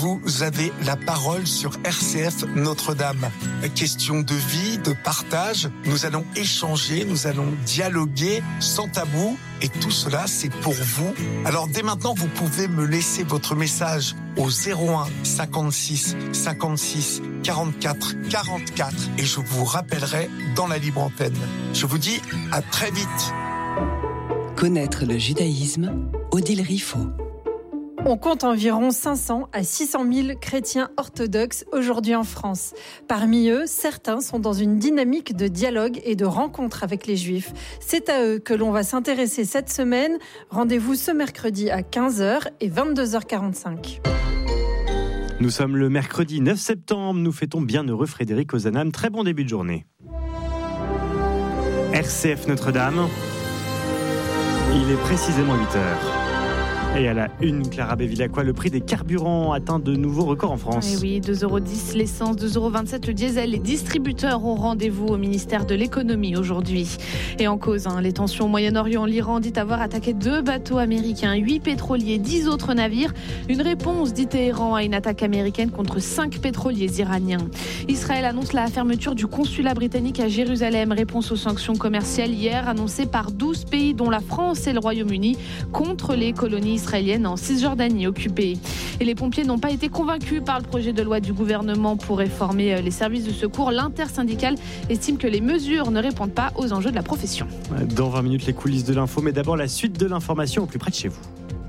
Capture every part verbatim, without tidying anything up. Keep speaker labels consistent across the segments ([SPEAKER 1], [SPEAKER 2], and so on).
[SPEAKER 1] vous avez la parole sur R C F Notre-Dame. Question de vie, de partage, nous allons échanger, nous allons dialoguer sans tabou et tout cela c'est pour vous. Alors dès maintenant vous pouvez me laisser votre message au zéro un cinquante-six cinquante-six quarante-quatre quarante-quatre et je vous rappellerai dans la libre antenne. Je vous dis à très vite.
[SPEAKER 2] Connaître le judaïsme, Odile Riffaut.
[SPEAKER 3] On compte environ cinq cents à six cent mille chrétiens orthodoxes aujourd'hui en France. Parmi eux, certains sont dans une dynamique de dialogue et de rencontre avec les Juifs. C'est à eux que l'on va s'intéresser cette semaine. Rendez-vous ce mercredi à quinze heures et vingt-deux heures quarante-cinq.
[SPEAKER 4] Nous sommes le mercredi neuf septembre. Nous fêtons bienheureux Frédéric Ozanam. Très bon début de journée. R C F Notre-Dame. Il est précisément huit heures. Et à la une, Clara Bevilacqua, le prix des carburants atteint de nouveaux records en France.
[SPEAKER 5] Et oui, deux euros dix l'essence, deux euros vingt-sept le diesel. Les distributeurs ont rendez-vous au ministère de l'économie aujourd'hui. Et en cause, hein, les tensions au Moyen-Orient. L'Iran dit avoir attaqué deux bateaux américains, huit pétroliers, dix autres navires. Une réponse, dit Téhéran, à une attaque américaine contre cinq pétroliers iraniens. Israël annonce la fermeture du consulat britannique à Jérusalem. Réponse aux sanctions commerciales hier annoncées par douze pays, dont la France et le Royaume-Uni, contre les colonies israélienne en Cisjordanie occupée. Et les pompiers n'ont pas été convaincus par le projet de loi du gouvernement pour réformer les services de secours. L'intersyndicale estime que les mesures ne répondent pas aux enjeux de la profession.
[SPEAKER 4] Dans vingt minutes, les coulisses de l'info, mais d'abord la suite de l'information au plus près de chez vous.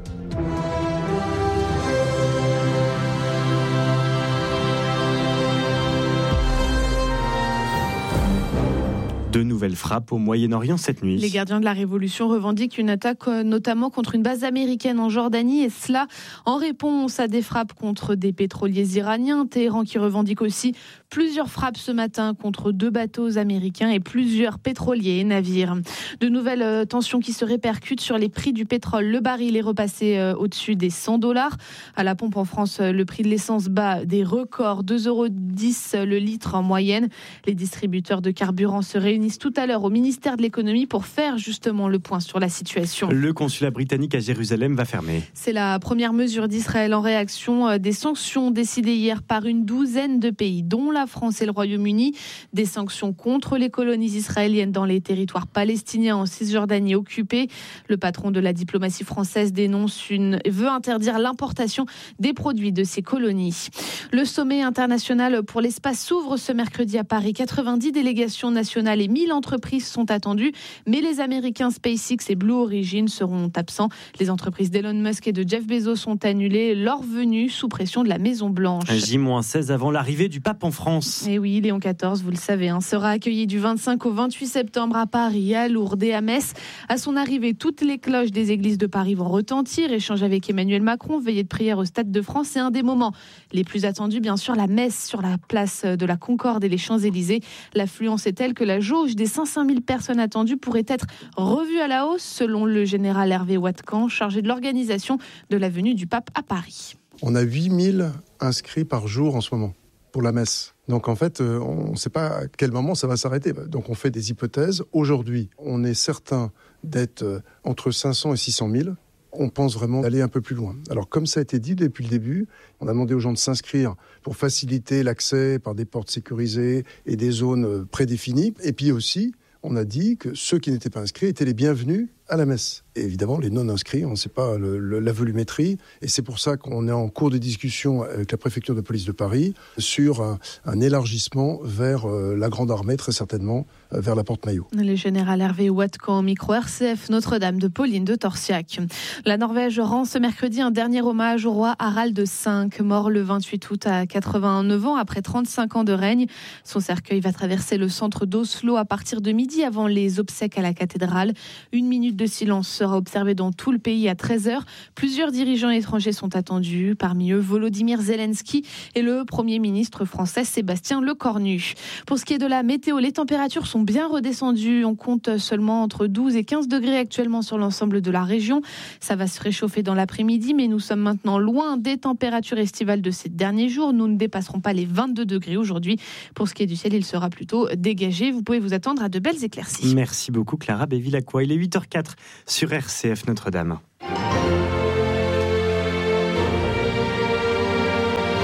[SPEAKER 4] De nouvelles frappes au Moyen-Orient cette nuit.
[SPEAKER 5] Les gardiens de la Révolution revendiquent une attaque notamment contre une base américaine en Jordanie, et cela en réponse à des frappes contre des pétroliers iraniens. Téhéran qui revendique aussi plusieurs frappes ce matin contre deux bateaux américains et plusieurs pétroliers et navires. De nouvelles tensions qui se répercutent sur les prix du pétrole. Le baril est repassé au-dessus des cent dollars. À la pompe en France, le prix de l'essence bat des records, deux euros dix le litre en moyenne. Les distributeurs de carburant se réunissent tout à l'heure au ministère de l'économie pour faire justement le point sur la situation.
[SPEAKER 4] Le consulat britannique à Jérusalem va fermer.
[SPEAKER 5] C'est la première mesure d'Israël en réaction des sanctions décidées hier par une douzaine de pays, dont la France et le Royaume-Uni. Des sanctions contre les colonies israéliennes dans les territoires palestiniens en Cisjordanie occupés. Le patron de la diplomatie française dénonce une veut interdire l'importation des produits de ces colonies. Le sommet international pour l'espace s'ouvre ce mercredi à Paris. quatre-vingt-dix délégations nationales et mille entreprises sont attendues, mais les Américains SpaceX et Blue Origin seront absents. Les entreprises d'Elon Musk et de Jeff Bezos ont annulé leur venue sous pression de la Maison-Blanche.
[SPEAKER 4] J seize avant l'arrivée du pape en France.
[SPEAKER 5] Et oui, Léon quatorze, vous le savez, hein, sera accueilli du vingt-cinq au vingt-huit septembre à Paris, à Lourdes et à Metz. À son arrivée, toutes les cloches des églises de Paris vont retentir. Échange avec Emmanuel Macron, veillée de prière au Stade de France. C'est un des moments les plus attendus, bien sûr, la messe sur la place de la Concorde et les Champs-Élysées. L'affluence est telle que la jauge des cinq cent mille personnes attendues pourrait être revue à la hausse, selon le général Hervé Watkan, chargé de l'organisation de la venue du pape à Paris.
[SPEAKER 6] On a huit mille inscrits par jour en ce moment pour la messe. Donc en fait, on ne sait pas à quel moment ça va s'arrêter. Donc on fait des hypothèses. Aujourd'hui, on est certain d'être entre cinq cents et six cent mille. On pense vraiment d'aller un peu plus loin. Alors comme ça a été dit depuis le début, on a demandé aux gens de s'inscrire pour faciliter l'accès par des portes sécurisées et des zones prédéfinies. Et puis aussi, on a dit que ceux qui n'étaient pas inscrits étaient les bienvenus à la messe. Et évidemment, les non-inscrits, on ne sait pas le, le, la volumétrie. Et c'est pour ça qu'on est en cours de discussion avec la préfecture de police de Paris sur un, un élargissement vers euh, la Grande Armée, très certainement, euh, vers la Porte Maillot.
[SPEAKER 5] Le général Hervé Watkan, micro R C F Notre-Dame de Pauline de Torsiac. La Norvège rend ce mercredi un dernier hommage au roi Harald cinq, mort le vingt-huit août à quatre-vingt-neuf ans après trente-cinq ans de règne. Son cercueil va traverser le centre d'Oslo à partir de midi avant les obsèques à la cathédrale. Une minute de silence sera observée dans tout le pays à treize heures. Plusieurs dirigeants étrangers sont attendus, parmi eux Volodymyr Zelensky et le Premier ministre français Sébastien Lecornu. Pour ce qui est de la météo, les températures sont bien redescendues. On compte seulement entre douze et quinze degrés actuellement sur l'ensemble de la région. Ça va se réchauffer dans l'après-midi, mais nous sommes maintenant loin des températures estivales de ces derniers jours. Nous ne dépasserons pas les vingt-deux degrés aujourd'hui. Pour ce qui est du ciel, il sera plutôt dégagé. Vous pouvez vous attendre à de belles éclaircies.
[SPEAKER 4] Merci beaucoup Clara Bevilacqua. Il est huit heures quatre sur R C F Notre-Dame.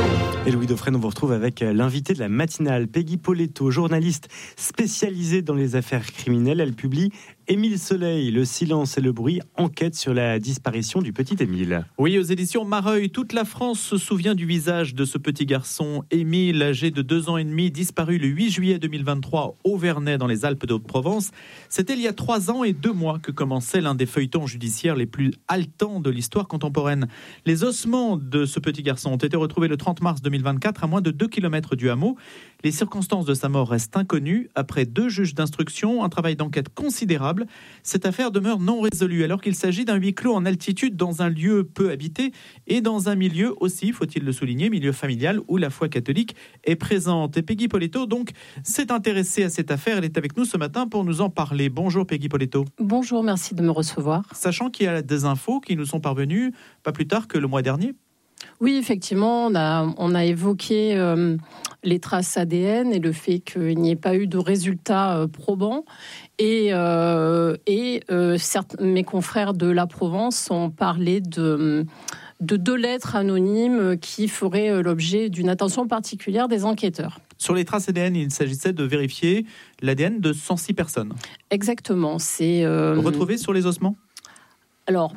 [SPEAKER 4] Et Louis Dauphren, on vous retrouve avec l'invité de la matinale, Peggy Poletto, journaliste spécialisée dans les affaires criminelles. Elle publie Émile Soleil, Le silence et le bruit, enquête sur la disparition du petit Émile.
[SPEAKER 7] Oui, aux éditions Mareuil, toute la France se souvient du visage de ce petit garçon, Émile, âgé de deux ans et demi, disparu le huit juillet deux mille vingt-trois au Vernet, dans les Alpes de-Haute-Provence. C'était il y a trois ans et deux mois que commençait l'un des feuilletons judiciaires les plus haletants de l'histoire contemporaine. Les ossements de ce petit garçon ont été retrouvés le trente mars deux mille vingt-quatre à moins de deux kilomètres du hameau. Les circonstances de sa mort restent inconnues. Après deux juges d'instruction, un travail d'enquête considérable, cette affaire demeure non résolue alors qu'il s'agit d'un huis clos en altitude dans un lieu peu habité et dans un milieu aussi, faut-il le souligner, milieu familial où la foi catholique est présente. Et Peggy Poletto donc s'est intéressée à cette affaire. Elle est avec nous ce matin pour nous en parler. Bonjour Peggy Poletto.
[SPEAKER 8] Bonjour, merci de me recevoir.
[SPEAKER 7] Sachant qu'il y a des infos qui nous sont parvenues pas plus tard que le mois dernier.
[SPEAKER 8] Oui, effectivement, on a, on a évoqué euh, les traces A D N et le fait qu'il n'y ait pas eu de résultats euh, probants. Et, euh, et euh, certes, mes confrères de la Provence ont parlé de, de deux lettres anonymes qui feraient l'objet d'une attention particulière des enquêteurs.
[SPEAKER 7] Sur les traces A D N, il s'agissait de vérifier l'A D N de cent six personnes.
[SPEAKER 8] Exactement. C'est euh,
[SPEAKER 7] retrouvé sur les ossements ?
[SPEAKER 8] Alors,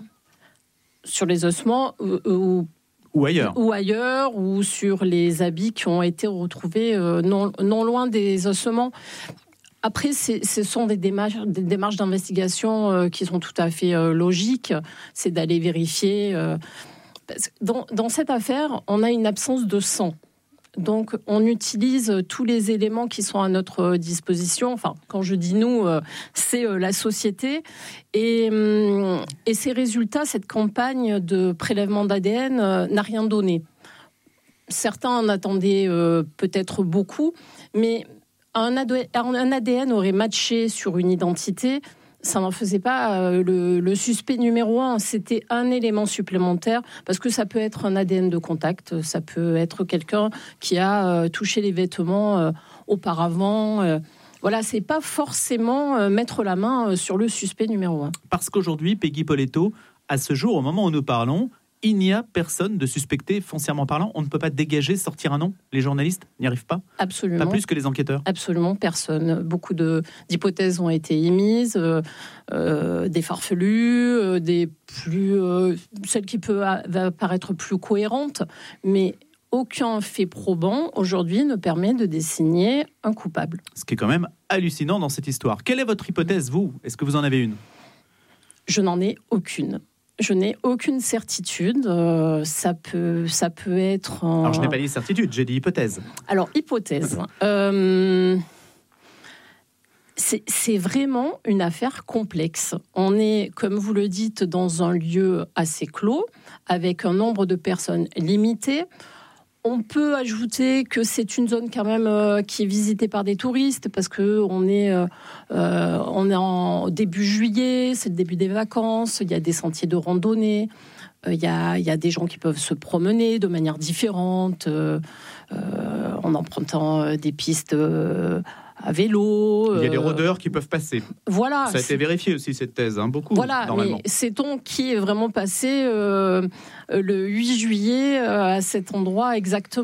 [SPEAKER 8] sur les ossements euh, ou
[SPEAKER 7] Ou ailleurs.
[SPEAKER 8] Ou ailleurs, ou sur les habits qui ont été retrouvés euh, non, non loin des ossements. Après, c'est, ce sont des démarches, des démarches d'investigation euh, qui sont tout à fait euh, logiques. C'est d'aller vérifier. Euh, parce que dans, dans cette affaire, on a une absence de sang. Donc, on utilise tous les éléments qui sont à notre disposition. Enfin, quand je dis nous, euh, c'est euh, la société. Et, hum, et ces résultats, cette campagne de prélèvement d'A D N euh, n'a rien donné. Certains en attendaient euh, peut-être beaucoup, mais un A D N aurait matché sur une identité. Ça n'en faisait pas euh, le, le suspect numéro un. C'était un élément supplémentaire parce que ça peut être un A D N de contact, ça peut être quelqu'un qui a euh, touché les vêtements euh, auparavant. Euh, voilà, c'est pas forcément euh, mettre la main euh, sur le suspect numéro un.
[SPEAKER 7] Parce qu'aujourd'hui, Peggy Poletto, à ce jour, au moment où nous parlons, il n'y a personne de suspecté foncièrement parlant. On ne peut pas dégager, sortir un nom. Les journalistes n'y arrivent pas.
[SPEAKER 8] Absolument.
[SPEAKER 7] Pas plus que les enquêteurs.
[SPEAKER 8] Absolument, personne. Beaucoup de, d'hypothèses ont été émises, euh, euh, des farfelues, euh, des plus, euh, celle qui peut va paraître plus cohérente, mais aucun fait probant aujourd'hui ne permet de désigner un coupable.
[SPEAKER 7] Ce qui est quand même hallucinant dans cette histoire. Quelle est votre hypothèse, vous ? Est-ce que vous en avez une ?
[SPEAKER 8] Je n'en ai aucune. Je n'ai aucune certitude. Euh, ça peut, ça peut être. En...
[SPEAKER 7] Alors je n'ai pas dit certitude, j'ai dit hypothèse.
[SPEAKER 8] Alors hypothèse. euh, c'est, c'est vraiment une affaire complexe. On est, comme vous le dites, dans un lieu assez clos, avec un nombre de personnes limité. On peut ajouter que c'est une zone quand même euh, qui est visitée par des touristes parce que on est, euh, euh, on est en début juillet, c'est le début des vacances, il y a des sentiers de randonnée, euh, il y a, il y a des gens qui peuvent se promener de manière différente, euh, euh, en empruntant des pistes euh, à vélo.
[SPEAKER 7] Il y a des rôdeurs qui peuvent passer.
[SPEAKER 8] Voilà.
[SPEAKER 7] Ça a été vérifié aussi, cette thèse, hein, beaucoup,
[SPEAKER 8] voilà,
[SPEAKER 7] normalement.
[SPEAKER 8] Mais sait-on qui est vraiment passé euh, le huit juillet euh, à cet endroit exactement ?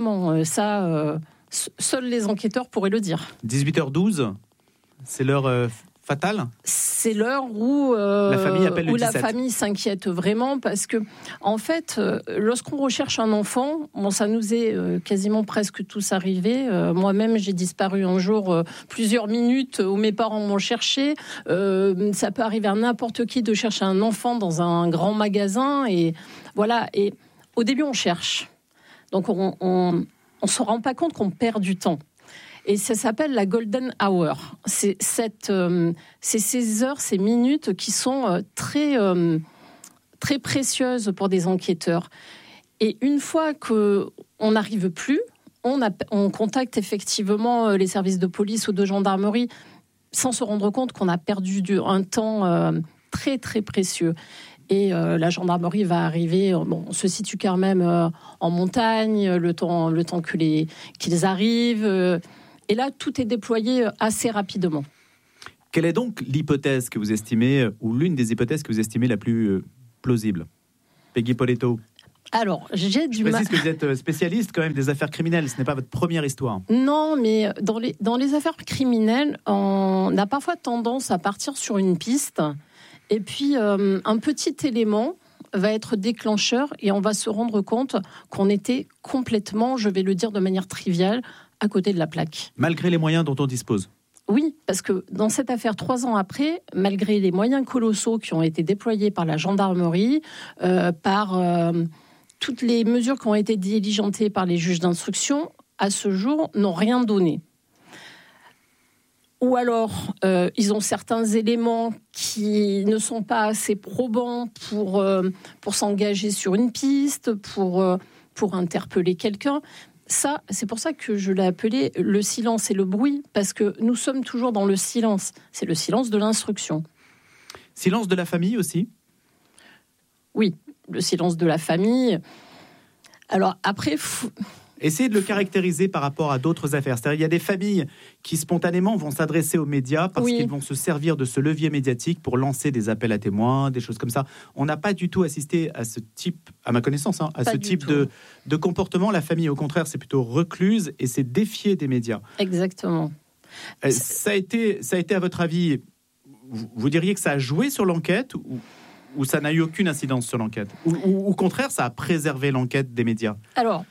[SPEAKER 8] Ça, euh, seuls les enquêteurs pourraient le dire.
[SPEAKER 7] dix-huit heures douze, c'est l'heure euh, fatale ?
[SPEAKER 8] C'est l'heure où, euh,
[SPEAKER 7] la famille, appelle le
[SPEAKER 8] où la
[SPEAKER 7] dix-sept.
[SPEAKER 8] famille s'inquiète vraiment parce que, en fait, euh, lorsqu'on recherche un enfant, bon, ça nous est euh, quasiment presque tous arrivé. Euh, moi-même, j'ai disparu un jour euh, plusieurs minutes où mes parents m'ont cherché. Euh, ça peut arriver à n'importe qui de chercher un enfant dans un grand magasin et voilà. Et au début, on cherche, donc on, on, on se rend pas compte qu'on perd du temps. Et ça s'appelle la golden hour. C'est, cette, euh, c'est ces heures, ces minutes qui sont euh, très, euh, très précieuses pour des enquêteurs. Et une fois qu'on n'arrive plus, on, a, on contacte effectivement les services de police ou de gendarmerie sans se rendre compte qu'on a perdu du, un temps euh, très, très précieux. Et euh, la gendarmerie va arriver, bon, on se situe quand même euh, en montagne, le temps, le temps que les, qu'ils arrivent... Euh, Et là, tout est déployé assez rapidement.
[SPEAKER 7] Quelle est donc l'hypothèse que vous estimez, ou l'une des hypothèses que vous estimez la plus plausible ? Peggy Poletto.
[SPEAKER 8] Alors, j'ai du
[SPEAKER 7] Je
[SPEAKER 8] mal.
[SPEAKER 7] précise que vous êtes spécialiste quand même des affaires criminelles. Ce n'est pas votre première histoire.
[SPEAKER 8] Non, mais dans les, dans les affaires criminelles, on a parfois tendance à partir sur une piste et puis euh, un petit élément va être déclencheur et on va se rendre compte qu'on était complètement, je vais le dire de manière triviale, à côté de la plaque.
[SPEAKER 7] Malgré les moyens dont on dispose.
[SPEAKER 8] Oui, parce que dans cette affaire, trois ans après, malgré les moyens colossaux qui ont été déployés par la gendarmerie, euh, par euh, toutes les mesures qui ont été diligentées par les juges d'instruction, à ce jour, n'ont rien donné. Ou alors, euh, ils ont certains éléments qui ne sont pas assez probants pour, euh, pour s'engager sur une piste, pour, euh, pour interpeller quelqu'un. Ça, c'est pour ça que je l'ai appelé le silence et le bruit, parce que nous sommes toujours dans le silence. C'est le silence de l'instruction.
[SPEAKER 7] Silence de la famille aussi ?
[SPEAKER 8] Oui, le silence de la famille. Alors après... Fou...
[SPEAKER 7] Essayez de le caractériser par rapport à d'autres affaires. C'est-à-dire, il y a des familles qui spontanément vont s'adresser aux médias parce
[SPEAKER 8] oui.
[SPEAKER 7] qu'ils vont se servir de ce levier médiatique pour lancer des appels à témoins, des choses comme ça. On n'a pas du tout assisté à ce type, à ma connaissance, hein, à
[SPEAKER 8] pas
[SPEAKER 7] ce type de, de comportement. La famille, au contraire, c'est plutôt recluse et c'est défier des médias.
[SPEAKER 8] Exactement.
[SPEAKER 7] Euh, ça a été, ça a été, à votre avis, vous, vous diriez que ça a joué sur l'enquête ou, ou ça n'a eu aucune incidence sur l'enquête ou, ou au contraire, ça a préservé l'enquête des médias ?
[SPEAKER 8] Alors...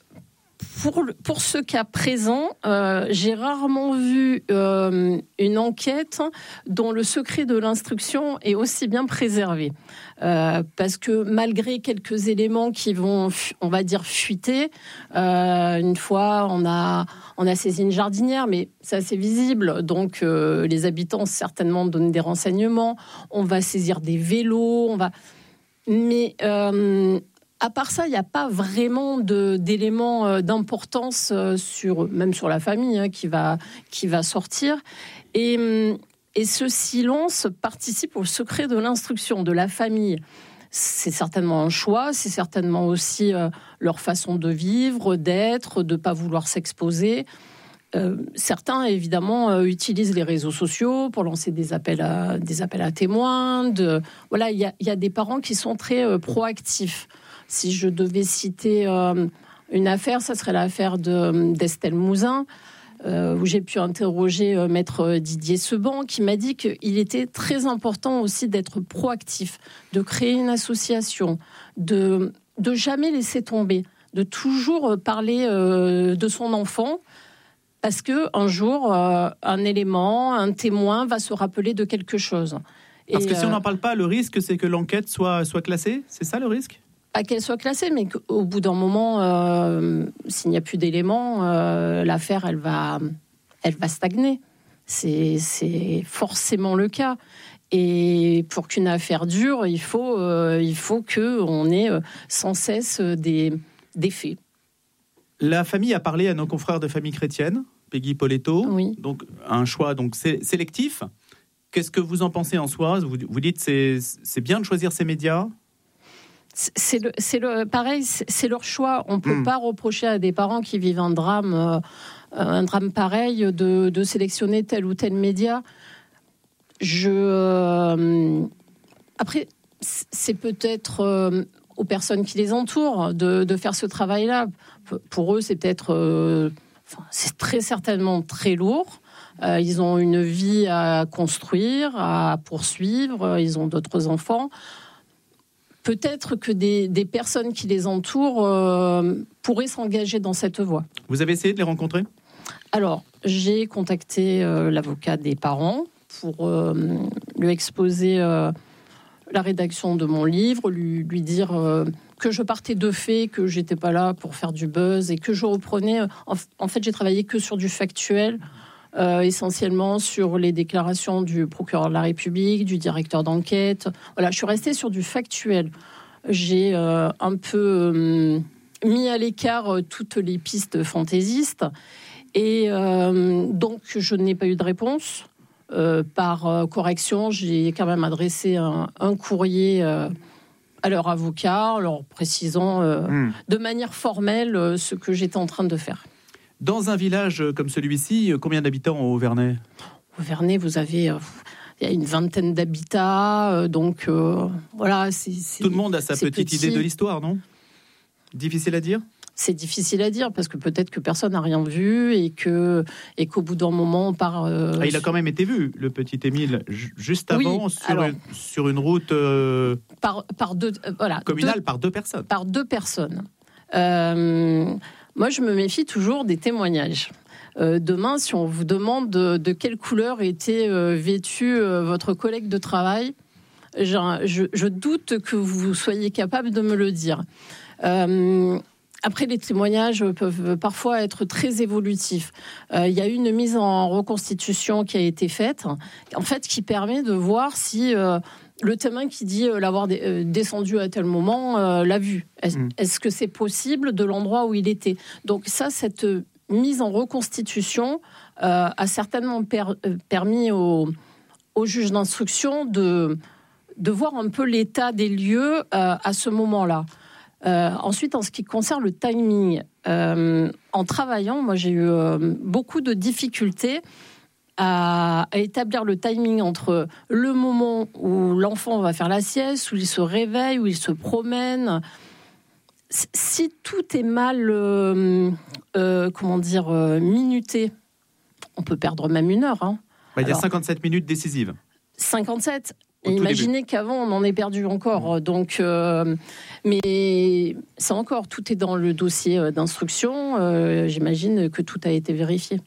[SPEAKER 8] Pour, le, pour ce cas présent, euh, j'ai rarement vu euh, une enquête dont le secret de l'instruction est aussi bien préservé. Euh, parce que malgré quelques éléments qui vont, on va dire, fuiter, euh, une fois on a, on a saisi une jardinière, mais c'est assez visible, donc euh, les habitants certainement donnent des renseignements, on va saisir des vélos, on va... Mais... Euh, À part ça, il n'y a pas vraiment de, d'éléments d'importance sur, même sur la famille hein, qui va, qui va sortir. Et, et ce silence participe au secret de l'instruction de la famille. C'est certainement un choix, c'est certainement aussi euh, leur façon de vivre, d'être, de ne pas vouloir s'exposer. Euh, certains, évidemment, euh, utilisent les réseaux sociaux pour lancer des appels à, des appels à témoins. De, voilà, il y a, y a des parents qui sont très euh, proactifs. Si je devais citer euh, une affaire, ça serait l'affaire de, d'Estelle Mouzin, euh, où j'ai pu interroger euh, maître Didier Seban, qui m'a dit qu'il était très important aussi d'être proactif, de créer une association, de, de jamais laisser tomber, de toujours parler euh, de son enfant, parce qu'un jour, euh, un élément, un témoin va se rappeler de quelque chose.
[SPEAKER 7] Parce
[SPEAKER 8] Et,
[SPEAKER 7] que si on
[SPEAKER 8] euh,
[SPEAKER 7] n'en parle pas, le risque, c'est que l'enquête soit, soit classée ? C'est ça le risque ?
[SPEAKER 8] Pas qu'elle soit classée, mais qu'au bout d'un moment, euh, s'il n'y a plus d'éléments, euh, l'affaire, elle va, elle va stagner. C'est, c'est forcément le cas. Et pour qu'une affaire dure, il faut, euh, il faut qu'on ait sans cesse des, des faits.
[SPEAKER 7] La famille a parlé à nos confrères de famille chrétienne, Peggy Poletto.
[SPEAKER 8] Oui.
[SPEAKER 7] Donc, un choix donc, sé- sélectif. Qu'est-ce que vous en pensez en soi ? Vous, vous dites que c'est, c'est bien de choisir ces médias ?
[SPEAKER 8] C'est, le, c'est le, pareil, c'est, c'est leur choix. On ne peut mmh. pas reprocher à des parents qui vivent un drame, euh, un drame pareil, de, de sélectionner tel ou tel média. Je, euh, après, c'est peut-être euh, aux personnes qui les entourent de, de faire ce travail-là. Pour eux, c'est peut-être, euh, enfin, c'est très certainement très lourd. Euh, ils ont une vie à construire, à poursuivre. Ils ont d'autres enfants. Peut-être que des, des personnes qui les entourent euh, pourraient s'engager dans cette voie.
[SPEAKER 7] Vous avez essayé de les rencontrer ?
[SPEAKER 8] Alors, j'ai contacté euh, l'avocat des parents pour euh, lui exposer euh, la rédaction de mon livre, lui, lui dire euh, que je partais de faits, que j'étais pas là pour faire du buzz et que je reprenais... En, en fait, j'ai travaillé que sur du factuel, Euh, essentiellement sur les déclarations du procureur de la République, du directeur d'enquête. Voilà, je suis restée sur du factuel. J'ai euh, un peu euh, mis à l'écart euh, toutes les pistes fantaisistes. Et euh, donc, je n'ai pas eu de réponse. Euh, par euh, correction, j'ai quand même adressé un, un courrier euh, à leur avocat, en leur précisant euh, mmh. de manière formelle euh, ce que j'étais en train de faire.
[SPEAKER 7] Dans un village comme celui-ci, combien d'habitants au Verney ?
[SPEAKER 8] Au Verney, vous avez... Euh, il y a une vingtaine d'habitats, euh, donc euh, voilà. C'est, c'est,
[SPEAKER 7] Tout le monde a sa petite
[SPEAKER 8] petit.
[SPEAKER 7] idée de l'histoire, non ? Difficile à dire ?
[SPEAKER 8] C'est difficile à dire parce que peut-être que personne n'a rien vu et que et qu'au bout d'un moment on part. Euh,
[SPEAKER 7] ah, il a quand même été vu, le petit Émile, j- juste avant
[SPEAKER 8] oui,
[SPEAKER 7] sur,
[SPEAKER 8] alors,
[SPEAKER 7] une, sur une route euh,
[SPEAKER 8] par par deux euh, voilà
[SPEAKER 7] communale
[SPEAKER 8] deux,
[SPEAKER 7] par deux personnes.
[SPEAKER 8] Par deux personnes. Euh, moi, je me méfie toujours des témoignages. Euh, demain, si on vous demande de, de quelle couleur était euh, vêtu euh, votre collègue de travail, je, je, je doute que vous soyez capable de me le dire. Euh, Après, les témoignages peuvent parfois être très évolutifs. Il euh, y a eu une mise en reconstitution qui a été faite, en fait, qui permet de voir si euh, le témoin qui dit euh, l'avoir d- euh, descendu à tel moment euh, l'a vu. Est-ce, mmh. est-ce que c'est possible de l'endroit où il était ? Donc ça, cette mise en reconstitution euh, a certainement per- permis au, au juge d'instruction de, de voir un peu l'état des lieux euh, à ce moment-là. Euh, ensuite, en ce qui concerne le timing, euh, en travaillant, moi j'ai eu euh, beaucoup de difficultés à, à établir le timing entre le moment où l'enfant va faire la sieste, où il se réveille, où il se promène. Si tout est mal, euh, euh, comment dire, euh, minuté, on peut perdre même une heure. Hein.
[SPEAKER 7] Bah, il y a cinquante-sept minutes décisives.
[SPEAKER 8] cinquante-sept Et imaginez qu'avant, on en ait perdu encore. Donc, euh, mais c'est encore, tout est dans le dossier d'instruction. Euh, j'imagine que tout a été vérifié.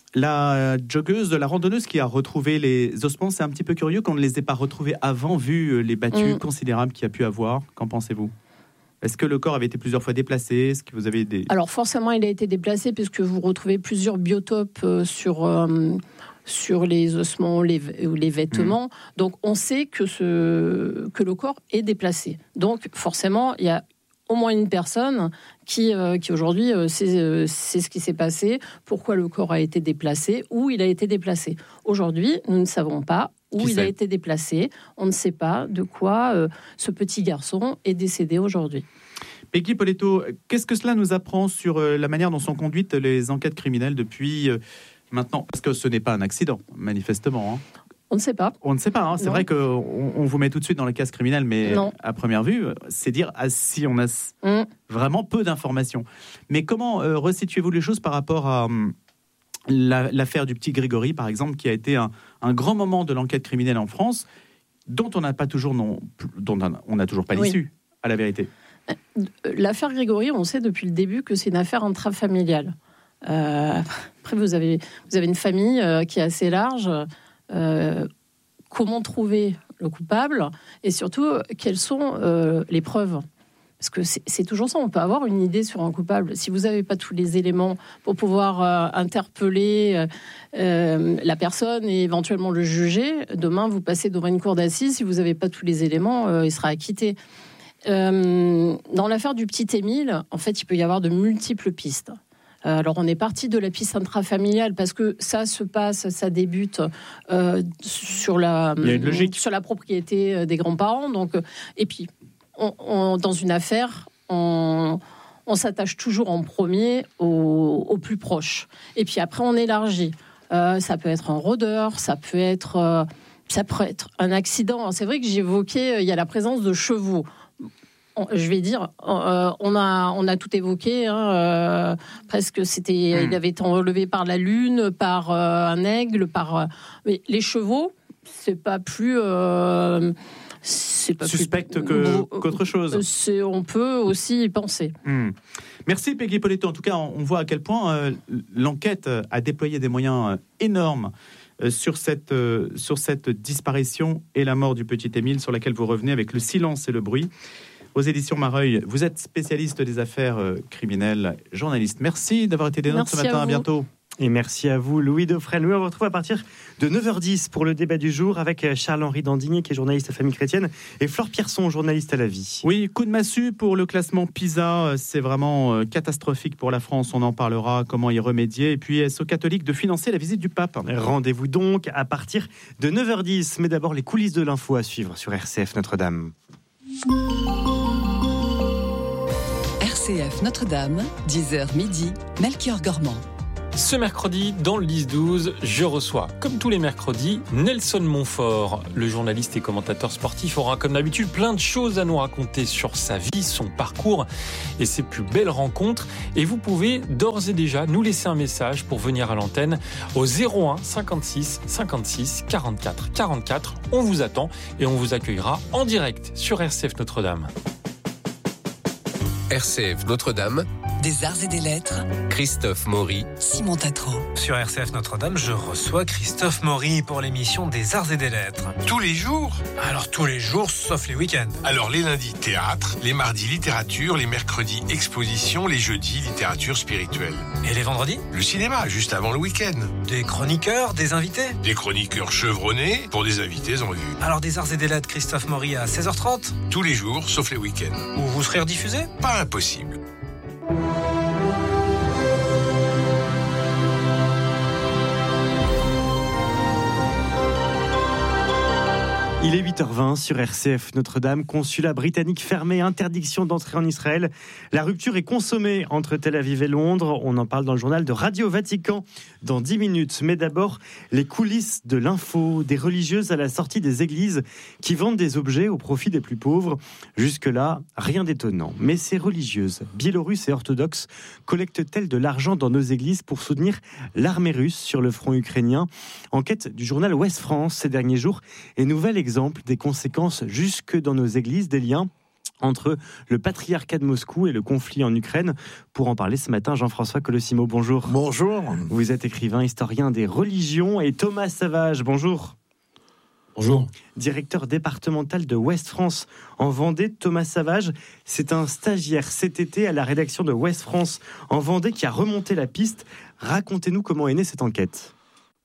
[SPEAKER 7] La joggeuse, la randonneuse qui a retrouvé les ossements, c'est un petit peu curieux qu'on ne les ait pas retrouvés avant, vu les battues mmh. considérables qu'il y a pu avoir. Qu'en pensez-vous ? Est-ce que le corps avait été plusieurs fois déplacé ? Est-ce que vous avez des... Alors forcément, il a été déplacé puisque vous retrouvez plusieurs biotopes euh, sur... Euh, sur les ossements ou les, les vêtements. Mmh. Donc, on sait que, ce, que le corps est déplacé. Donc, forcément, il y a au moins une personne qui, euh, qui aujourd'hui, euh, sait, euh, sait ce qui s'est passé, pourquoi le corps a été déplacé, où il a été déplacé. Aujourd'hui, nous ne savons pas où qui il sait. a été déplacé. On ne sait pas de quoi euh, ce petit garçon est décédé aujourd'hui. Peggy Poletto, qu'est-ce que cela nous apprend sur euh, la manière dont sont conduites les enquêtes criminelles depuis... Euh, Maintenant, parce que ce n'est pas un accident, manifestement. Hein.
[SPEAKER 8] On ne sait pas.
[SPEAKER 7] On ne sait pas. Hein. C'est non. vrai qu'on on vous met tout de suite dans les cases criminelles, mais non. à première vue, c'est dire ah, si on a mm. vraiment peu d'informations. Mais comment euh, resituez-vous les choses par rapport à hum, la, l'affaire du petit Grégory, par exemple, qui a été un, un grand moment de l'enquête criminelle en France, dont on n'a pas toujours non, dont on n'a toujours pas oui. l'issue, à la vérité.
[SPEAKER 8] L'affaire Grégory, on sait depuis le début que c'est une affaire intrafamiliale. Euh, après, vous avez, vous avez une famille euh, qui est assez large. Euh, comment trouver le coupable ? Et surtout, quelles sont euh, les preuves ? Parce que c'est, c'est toujours ça, on peut avoir une idée sur un coupable. Si vous n'avez pas tous les éléments pour pouvoir euh, interpeller euh, la personne et éventuellement le juger, demain, vous passez devant une cour d'assises, si vous n'avez pas tous les éléments, euh, il sera acquitté. Euh, dans l'affaire du petit Émile, en fait, il peut y avoir de multiples pistes. Alors, on est parti de la piste intrafamiliale parce que ça se passe, ça débute euh, sur, la, sur la propriété des grands-parents. Donc, et puis, on, on, dans une affaire, on, on s'attache toujours en premier au, au plus proche. Et puis après, on élargit. Euh, ça peut être un rôdeur, ça peut être, euh, ça peut être un accident. Alors, c'est vrai que j'ai évoqué, il y a la présence de chevaux. Je vais dire, euh, on a on a tout évoqué. Hein, euh, presque, c'était, mmh. il avait été enlevé par la lune, par euh, un aigle, par. Euh, mais les chevaux, c'est pas plus. Euh, c'est pas
[SPEAKER 7] suspecte
[SPEAKER 8] plus,
[SPEAKER 7] que, euh, qu'autre chose.
[SPEAKER 8] C'est, on peut aussi y penser.
[SPEAKER 7] Mmh. Merci Peggy Poletto. En tout cas, on voit à quel point euh, l'enquête a déployé des moyens euh, énormes. Euh, sur, cette, euh, sur cette disparition et la mort du petit Émile, sur laquelle vous revenez avec Le silence et le bruit. Aux éditions Mareuil, vous êtes spécialiste des affaires euh, criminelles, journaliste. Merci d'avoir été des nôtres ce matin. À, à bientôt.
[SPEAKER 4] Et merci à vous, Louis Dauphren. Oui, on vous retrouve à partir de neuf heures dix pour le débat du jour avec Charles-Henri Dandigné, qui est journaliste à Famille Chrétienne, et Flore Pierson, journaliste à La Vie.
[SPEAKER 7] Oui, coup de massue pour le classement PISA. C'est vraiment catastrophique pour la France. On en parlera, comment y remédier. Et puis, est-ce aux catholiques de financer la visite du pape ?
[SPEAKER 4] Rendez-vous donc à partir de neuf heures dix. Mais d'abord, les coulisses de l'info à suivre sur R C F Notre-Dame.
[SPEAKER 2] R C F Notre-Dame, dix heures midi, Melchior Gormand.
[SPEAKER 9] Ce mercredi, dans le dix douze, je reçois, comme tous les mercredis, Nelson Montfort. Le journaliste et commentateur sportif aura, comme d'habitude, plein de choses à nous raconter sur sa vie, son parcours et ses plus belles rencontres. Et vous pouvez d'ores et déjà nous laisser un message pour venir à l'antenne au zéro un cinquante-six cinquante-six quarante-quatre quarante-quatre. On vous attend et on vous accueillera en direct sur R C F Notre-Dame.
[SPEAKER 10] R C F Notre-Dame,
[SPEAKER 2] Des arts et des lettres,
[SPEAKER 10] Christophe Maury,
[SPEAKER 2] Simon Tatro.
[SPEAKER 11] Sur R C F Notre-Dame, je reçois Christophe Maury pour l'émission des arts et des lettres.
[SPEAKER 12] Tous les jours ?
[SPEAKER 11] Alors tous les jours, sauf les week-ends.
[SPEAKER 12] Alors les lundis, théâtre, les mardis, littérature, les mercredis, exposition, les jeudis, littérature spirituelle.
[SPEAKER 11] Et les vendredis ?
[SPEAKER 12] Le cinéma, juste avant le week-end.
[SPEAKER 11] Des chroniqueurs, des invités ?
[SPEAKER 12] Des chroniqueurs chevronnés pour des invités en vue.
[SPEAKER 11] Alors des arts et des lettres, Christophe Maury à seize heures trente ?
[SPEAKER 12] Tous les jours, sauf les week-ends.
[SPEAKER 11] Où vous serez rediffusé ?
[SPEAKER 12] Pas impossible.
[SPEAKER 4] Il est huit heures vingt sur R C F Notre-Dame, consulat britannique fermé, interdiction d'entrer en Israël. La rupture est consommée entre Tel Aviv et Londres. On en parle dans le journal de Radio Vatican dans dix minutes. Mais d'abord, les coulisses de l'info, des religieuses à la sortie des églises qui vendent des objets au profit des plus pauvres. Jusque-là, rien d'étonnant. Mais ces religieuses, biélorusses et orthodoxes, collectent-elles de l'argent dans nos églises pour soutenir l'armée russe sur le front ukrainien ? Enquête du journal Ouest France ces derniers jours et nouvel exemple des conséquences jusque dans nos églises, des liens entre le patriarcat de Moscou et le conflit en Ukraine. Pour en parler ce matin, Jean-François Colossimo, bonjour.
[SPEAKER 13] Bonjour.
[SPEAKER 4] Vous êtes écrivain, historien des religions, et Thomas Savage, bonjour.
[SPEAKER 13] Bonjour.
[SPEAKER 4] Directeur départemental de Ouest France en Vendée. Thomas Savage, c'est un stagiaire cet été à la rédaction de Ouest France en Vendée qui a remonté la piste. Racontez-nous comment est née cette enquête.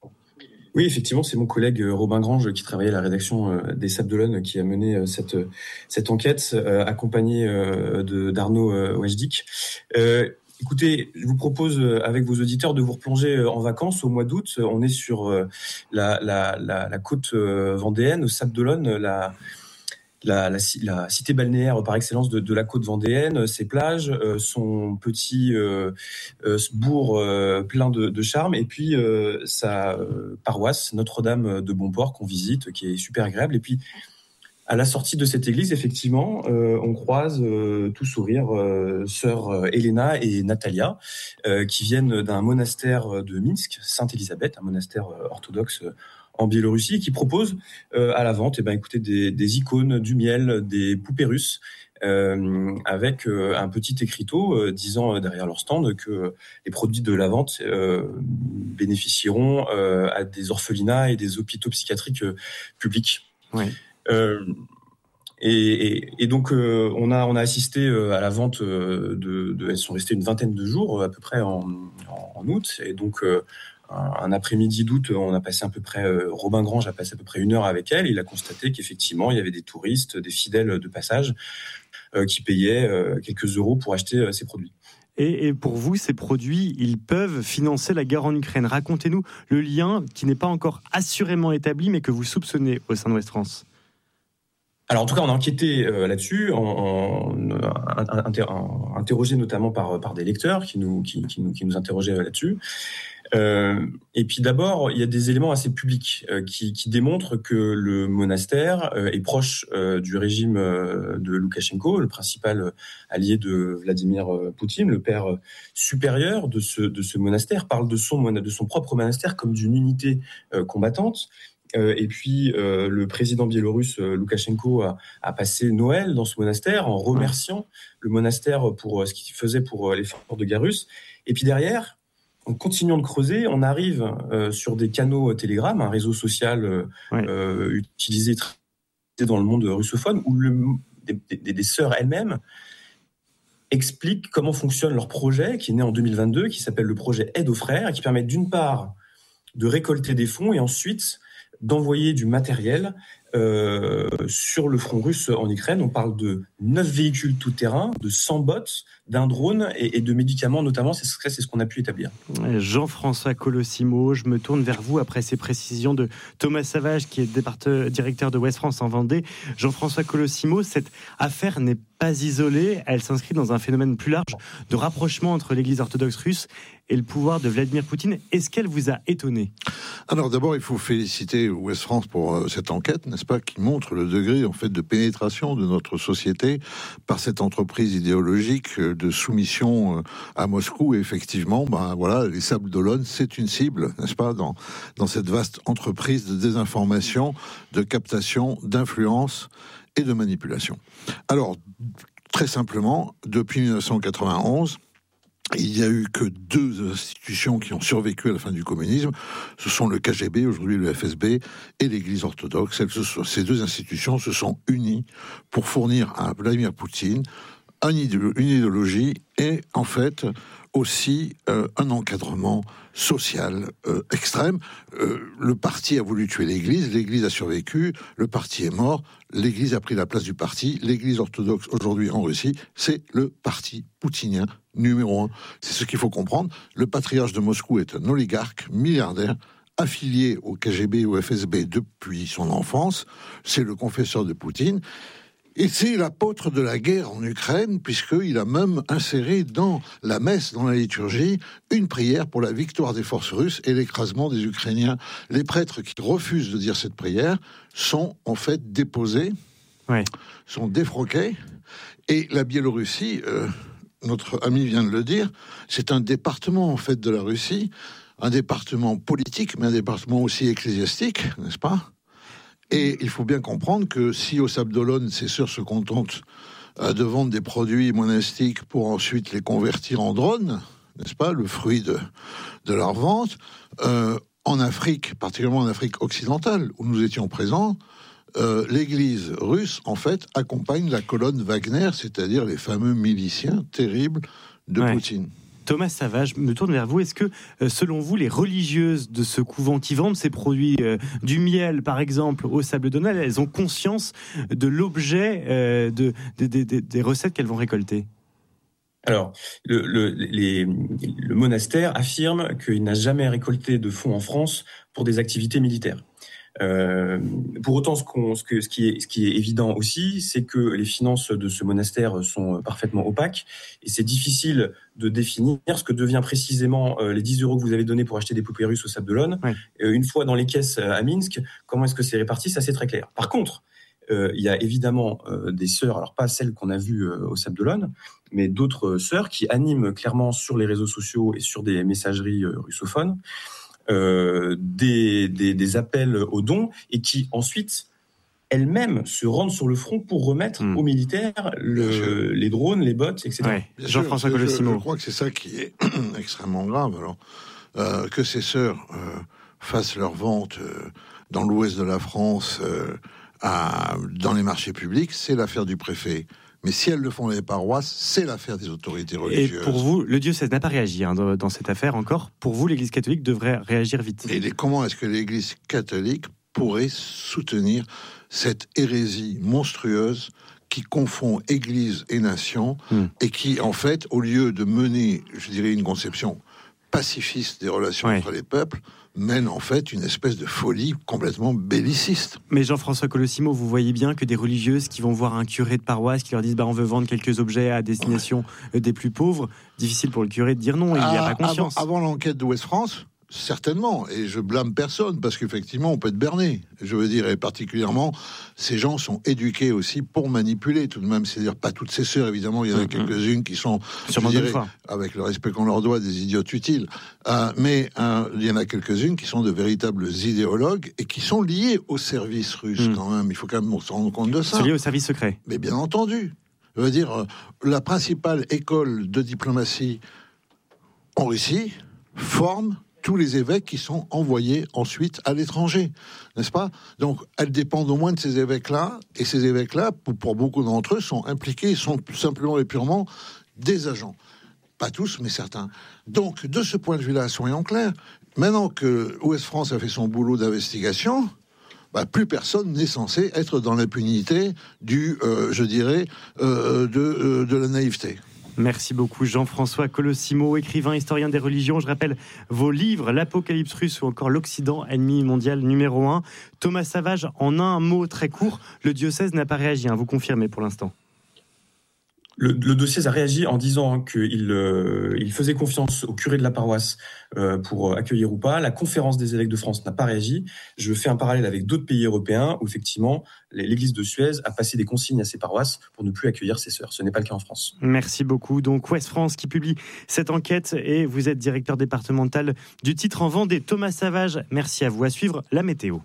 [SPEAKER 13] Oui, effectivement, c'est mon collègue Robin Grange qui travaillait à la rédaction des Sables d'Olonne qui a mené cette, cette enquête, euh, accompagné euh, de, d'Arnaud euh, Wajdik. Euh, écoutez, je vous propose avec vos auditeurs de vous replonger en vacances au mois d'août. On est sur la, la, la, la côte vendéenne, au Sables d'Olonne, la... La, la, la cité balnéaire par excellence de, de la côte vendéenne, ses plages, euh, son petit euh, euh, bourg euh, plein de, de charme, et puis euh, sa euh, paroisse Notre-Dame de Bonport qu'on visite, qui est super agréable. Et puis à la sortie de cette église, effectivement, euh, on croise euh, tout sourire euh, sœurs Elena et Natalia, euh, qui viennent d'un monastère de Minsk, Sainte-Élisabeth, un monastère orthodoxe en Biélorussie, qui propose euh, à la vente, eh ben, écoutez, des, des icônes, du miel, des poupées russes, euh, avec euh, un petit écriteau euh, disant euh, derrière leur stand que euh, les produits de la vente euh, bénéficieront euh, à des orphelinats et des hôpitaux psychiatriques euh, publics.
[SPEAKER 4] Oui.
[SPEAKER 13] Euh, Et, et, et donc euh, on a on a assisté euh, à la vente euh, de, de elles sont restées une vingtaine de jours euh, à peu près en, en, en août, et donc euh, un, un après-midi d'août on a passé à peu près euh, Robin Grange a passé à peu près une heure avec elle. Il a constaté qu'effectivement il y avait des touristes, des fidèles de passage euh, qui payaient euh, quelques euros pour acheter euh, ces produits.
[SPEAKER 4] Et, et pour vous, ces produits, ils peuvent financer la guerre en Ukraine. Racontez-nous le lien qui n'est pas encore assurément établi, mais que vous soupçonnez au sein de Ouest France.
[SPEAKER 13] Alors en tout cas, on a enquêté euh, là-dessus, en, en, en, inter, en, interrogé notamment par, par des lecteurs qui nous, qui, qui nous, qui nous interrogeaient là-dessus. Euh, et puis d'abord, il y a des éléments assez publics euh, qui, qui démontrent que le monastère euh, est proche euh, du régime euh, de Loukachenko, le principal allié de Vladimir Poutine. Le père supérieur de ce, de ce monastère parle de son, de son propre monastère comme d'une unité euh, combattante. Euh, et puis, euh, le président biélorusse euh, Loukachenko a, a passé Noël dans ce monastère en remerciant le monastère pour euh, ce qu'il faisait pour euh, l'effort de guerre russe. Et puis derrière, en continuant de creuser, on arrive euh, sur des canaux Telegram, un réseau social euh, ouais. euh, utilisé dans le monde russophone, où le, des, des, des sœurs elles-mêmes expliquent comment fonctionne leur projet, qui est né en deux mille vingt-deux, qui s'appelle le projet Aide aux frères, et qui permet d'une part de récolter des fonds et ensuite d'envoyer du matériel euh, sur le front russe en Ukraine. On parle de neuf véhicules tout-terrain, de cent bots, d'un drone et, et de médicaments notamment. C'est, c'est ce qu'on a pu établir.
[SPEAKER 4] Jean-François Colossimo, je me tourne vers vous après ces précisions de Thomas Savage, qui est départ- directeur de Ouest France en Vendée. Jean-François Colossimo, cette affaire n'est pas isolée, elle s'inscrit dans un phénomène plus large de rapprochement entre l'Église orthodoxe russe et le pouvoir de Vladimir Poutine. Est-ce qu'elle vous a étonné ?
[SPEAKER 14] Alors d'abord, il faut féliciter Ouest France pour euh, cette enquête, n'est-ce pas, qui montre le degré en fait de pénétration de notre société par cette entreprise idéologique euh, de soumission euh, à Moscou. Et effectivement, ben voilà, les Sables d'Olonne, c'est une cible, n'est-ce pas, dans dans cette vaste entreprise de désinformation, de captation, d'influence et de manipulation. Alors, très simplement, depuis dix-neuf cent quatre-vingt-onze, il n'y a eu que deux institutions qui ont survécu à la fin du communisme. Ce sont le K G B, aujourd'hui le F S B, et l'Église orthodoxe. Elles, ces deux institutions se sont unies pour fournir à Vladimir Poutine une idéologie et, en fait, aussi euh, un encadrement social euh, extrême. Euh, le parti a voulu tuer l'Église, l'Église a survécu, le parti est mort, l'Église a pris la place du parti. L'Église orthodoxe aujourd'hui en Russie, c'est le parti poutinien numéro un. C'est ce qu'il faut comprendre. Le patriarche de Moscou est un oligarque milliardaire affilié au K G B et au F S B depuis son enfance. C'est le confesseur de Poutine. Et c'est l'apôtre de la guerre en Ukraine, puisqu'il a même inséré dans la messe, dans la liturgie, une prière pour la victoire des forces russes et l'écrasement des Ukrainiens. Les prêtres qui refusent de dire cette prière sont en fait déposés, ouais. sont défroqués, et la Biélorussie, euh, notre ami vient de le dire, c'est un département en fait de la Russie, un département politique, mais un département aussi ecclésiastique, n'est-ce pas ? Et il faut bien comprendre que si au Sables d'Olonne, ces sœurs se contentent euh, de vendre des produits monastiques pour ensuite les convertir en drones, n'est-ce pas, le fruit de, de leur vente, euh, en Afrique, particulièrement en Afrique occidentale, où nous étions présents, euh, l'Église russe, en fait, accompagne la colonne Wagner, c'est-à-dire les fameux miliciens terribles de ouais. Poutine.
[SPEAKER 4] Thomas Savage, je me tourne vers vous. Est-ce que, selon vous, les religieuses de ce couvent qui vendent ces produits, euh, du miel, par exemple, au Sables d'Olonne, elles ont conscience de l'objet euh, de, de, de, de, des recettes qu'elles vont récolter ?
[SPEAKER 13] Alors, le, le, les, le monastère affirme qu'il n'a jamais récolté de fonds en France pour des activités militaires. Euh, pour autant, ce, qu'on, ce, que, ce, qui est, ce qui est évident aussi, c'est que les finances de ce monastère sont parfaitement opaques et c'est difficile de définir ce que devient précisément euh, les dix euros que vous avez donnés pour acheter des poupées russes au Sables d'Olonne. Ouais. Euh, une fois dans les caisses à Minsk, comment est-ce que c'est réparti ? Ça, c'est très clair. Par contre, euh, il y a évidemment euh, des sœurs, alors pas celles qu'on a vues euh, au Sables d'Olonne, mais d'autres euh, sœurs qui animent clairement sur les réseaux sociaux et sur des messageries euh, russophones Euh, des, des, des appels aux dons et qui ensuite elles-mêmes se rendent sur le front pour remettre mmh. aux militaires le, les drones, les bots, et cetera. Ouais.
[SPEAKER 14] Jean-François Colossimo. Je, je crois que c'est ça qui est extrêmement grave. Alors, euh, que ces sœurs euh, fassent leur vente euh, dans l'ouest de la France, euh, à, dans les marchés publics, c'est l'affaire du préfet. Mais si elles le font dans les paroisses, c'est l'affaire des autorités religieuses.
[SPEAKER 4] Et pour vous, le diocèse n'a pas réagi hein, dans, dans cette affaire encore. Pour vous, l'Église catholique devrait réagir vite.
[SPEAKER 14] Et les, comment est-ce que l'Église catholique pourrait soutenir cette hérésie monstrueuse qui confond Église et nation hmm. et qui, en fait, au lieu de mener, je dirais, une conception pacifiste des relations ouais. entre les peuples, mène en fait une espèce de folie complètement belliciste.
[SPEAKER 4] Mais Jean-François Colossimo, vous voyez bien que des religieuses qui vont voir un curé de paroisse qui leur disent bah, on veut vendre quelques objets à destination ouais. des plus pauvres, difficile pour le curé de dire non, il n'y a ah, pas conscience.
[SPEAKER 14] Avant, avant l'enquête de Ouest France, certainement, et je blâme personne, parce qu'effectivement, on peut être berné. Je veux dire, et particulièrement, ces gens sont éduqués aussi pour manipuler, tout de même. C'est-à-dire, pas toutes ces sœurs, évidemment, il y en a mmh, quelques-unes qui sont, je dirais, avec le respect qu'on leur doit, des idiotes utiles. Euh, mais euh, il y en a quelques-unes qui sont de véritables idéologues et qui sont liées au service russe, mmh. quand même. Il faut quand même se rendre compte de ça.
[SPEAKER 4] C'est lié au service secret.
[SPEAKER 14] Mais bien entendu. Je veux dire, la principale école de diplomatie en Russie forme tous les évêques qui sont envoyés ensuite à l'étranger, n'est-ce pas ? Donc, elles dépendent au moins de ces évêques-là, et ces évêques-là, pour, pour beaucoup d'entre eux, sont impliqués, sont simplement et purement des agents. Pas tous, mais certains. Donc, de ce point de vue-là, soyons clairs, maintenant que Ouest France a fait son boulot d'investigation, bah, plus personne n'est censé être dans l'impunité du, euh, je dirais, euh, de, euh, de la naïveté.
[SPEAKER 4] Merci beaucoup Jean-François Colosimo, écrivain, historien des religions. Je rappelle vos livres, l'Apocalypse russe ou encore l'Occident, ennemi mondial numéro un. Thomas Savage, en un mot très court, le diocèse n'a pas réagi, hein, vous confirmez pour l'instant?
[SPEAKER 13] Le, le diocèse a réagi en disant qu'il euh, il faisait confiance au curé de la paroisse euh, pour accueillir ou pas. La conférence des évêques de France n'a pas réagi. Je fais un parallèle avec d'autres pays européens où effectivement l'église de Suez a passé des consignes à ses paroisses pour ne plus accueillir ses sœurs. Ce n'est pas le cas en France.
[SPEAKER 4] Merci beaucoup. Donc Ouest France qui publie cette enquête et vous êtes directeur départemental du titre en Vendée. Thomas Savage, merci à vous. À suivre la météo.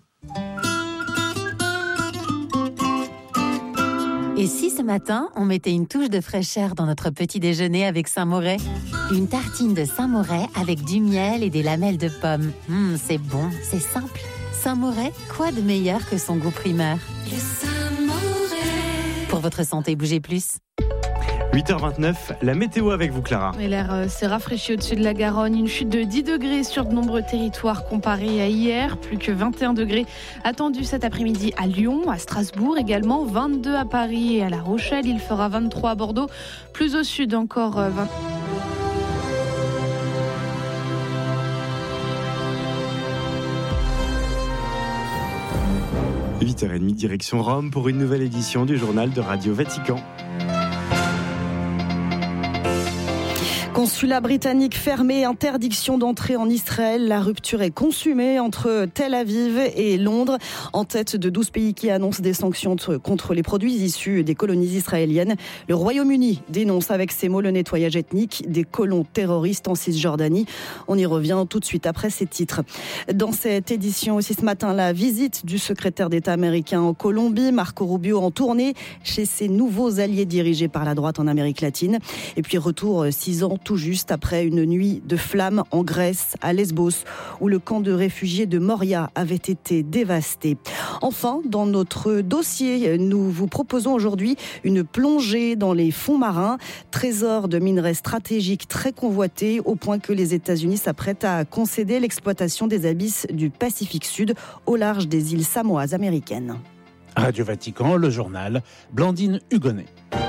[SPEAKER 15] Et si ce matin, on mettait une touche de fraîcheur dans notre petit déjeuner avec Saint-Moret? Une tartine de Saint-Moret avec du miel et des lamelles de pommes. Mmh, c'est bon, c'est simple. Saint-Moret, quoi de meilleur que son goût primeur? Le Saint-Moret. Pour votre santé, bougez plus.
[SPEAKER 4] huit heures vingt-neuf, la météo avec vous Clara.
[SPEAKER 5] Et l'air euh, s'est rafraîchi au-dessus de la Garonne. Une chute de dix degrés sur de nombreux territoires comparé à hier. Plus que vingt et un degrés attendus cet après-midi à Lyon, à Strasbourg également. vingt-deux à Paris et à La Rochelle. Il fera vingt-trois à Bordeaux. Plus au sud encore euh, vingt...
[SPEAKER 4] huit heures trente, direction Rome pour une nouvelle édition du journal de Radio Vatican.
[SPEAKER 16] Consulat britannique fermé, interdiction d'entrée en Israël. La rupture est consumée entre Tel Aviv et Londres, en tête de douze pays qui annoncent des sanctions contre les produits issus des colonies israéliennes. Le Royaume-Uni dénonce avec ses mots le nettoyage ethnique des colons terroristes en Cisjordanie. On y revient tout de suite après ces titres. Dans cette édition aussi ce matin, la visite du secrétaire d'État américain en Colombie, Marco Rubio, en tournée chez ses nouveaux alliés dirigés par la droite en Amérique latine. Et puis retour six ans tout juste après une nuit de flammes en Grèce, à Lesbos, où le camp de réfugiés de Moria avait été dévasté. Enfin, dans notre dossier, nous vous proposons aujourd'hui une plongée dans les fonds marins, trésor de minerais stratégiques très convoités, au point que les États-Unis s'apprêtent à concéder l'exploitation des abysses du Pacifique Sud au large des îles samoases américaines.
[SPEAKER 17] Radio Vatican, le journal, Blandine Hugonnet.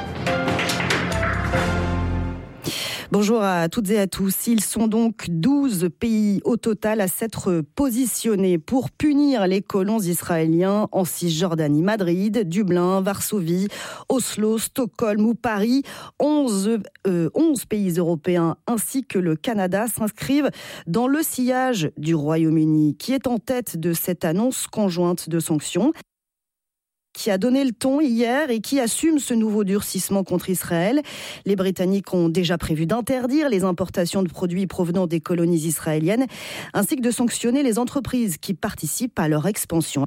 [SPEAKER 16] Bonjour à toutes et à tous. Ils sont donc douze pays au total à s'être positionnés pour punir les colons israéliens en Cisjordanie. Madrid, Dublin, Varsovie, Oslo, Stockholm ou Paris. onze, euh, onze pays européens ainsi que le Canada s'inscrivent dans le sillage du Royaume-Uni, qui est en tête de cette annonce conjointe de sanctions, qui a donné le ton hier et qui assume ce nouveau durcissement contre Israël. Les Britanniques ont déjà prévu d'interdire les importations de produits provenant des colonies israéliennes, ainsi que de sanctionner les entreprises qui participent à leur expansion.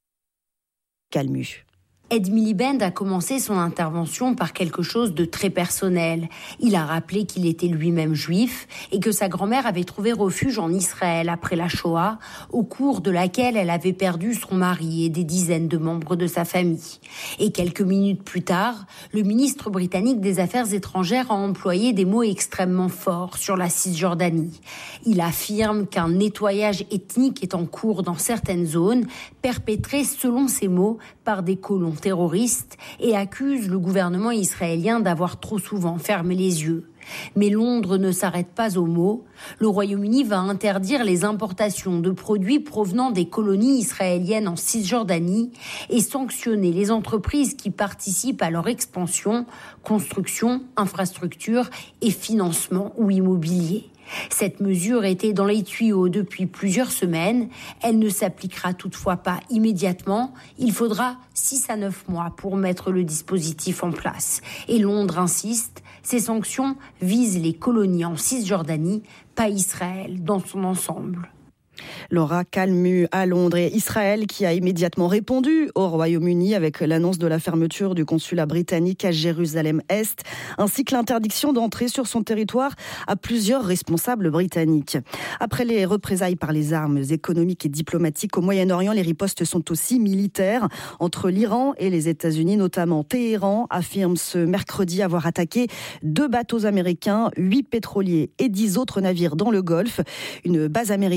[SPEAKER 16] Calmu.
[SPEAKER 18] Ed Miliband a commencé son intervention par quelque chose de très personnel. Il a rappelé qu'il était lui-même juif et que sa grand-mère avait trouvé refuge en Israël après la Shoah, au cours de laquelle elle avait perdu son mari et des dizaines de membres de sa famille. Et quelques minutes plus tard, le ministre britannique des Affaires étrangères a employé des mots extrêmement forts sur la Cisjordanie. Il affirme qu'un nettoyage ethnique est en cours dans certaines zones, perpétré selon ses mots par des colons terroristes, et accuse le gouvernement israélien d'avoir trop souvent fermé les yeux. Mais Londres ne s'arrête pas aux mots. Le Royaume-Uni va interdire les importations de produits provenant des colonies israéliennes en Cisjordanie et sanctionner les entreprises qui participent à leur expansion, construction, infrastructure et financement ou immobilier. Cette mesure était dans les tuyaux depuis plusieurs semaines. Elle ne s'appliquera toutefois pas immédiatement. Il faudra six à neuf mois pour mettre le dispositif en place. Et Londres insiste, ces sanctions visent les colonies en Cisjordanie, pas Israël dans son ensemble.
[SPEAKER 16] Laura Calmu à Londres, et Israël qui a immédiatement répondu au Royaume-Uni avec l'annonce de la fermeture du consulat britannique à Jérusalem-Est, ainsi que l'interdiction d'entrer sur son territoire à plusieurs responsables britanniques. Après les représailles par les armes économiques et diplomatiques au Moyen-Orient, les ripostes sont aussi militaires entre l'Iran et les États-Unis, notamment Téhéran affirme ce mercredi avoir attaqué deux bateaux américains, huit pétroliers et dix autres navires dans le Golfe. Une base américaine a aussi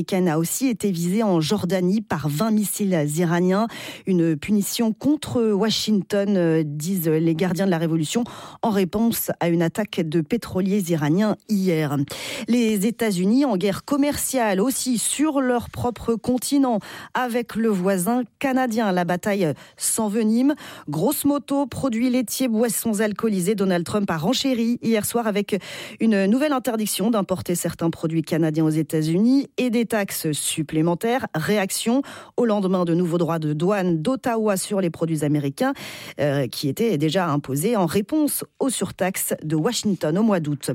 [SPEAKER 16] aussi été visée en Jordanie par vingt missiles iraniens. Une punition contre Washington, disent les gardiens de la révolution, en réponse à une attaque de pétroliers iraniens hier. Les États-Unis en guerre commerciale aussi sur leur propre continent avec le voisin canadien. La bataille s'envenime. Grosse moto, produits laitiers, boissons alcoolisées. Donald Trump a renchéri hier soir avec une nouvelle interdiction d'importer certains produits canadiens aux États-Unis et des taxes supplémentaires. Réaction au lendemain de nouveaux droits de douane d'Ottawa sur les produits américains euh, qui étaient déjà imposés en réponse aux surtaxes de Washington au mois d'août.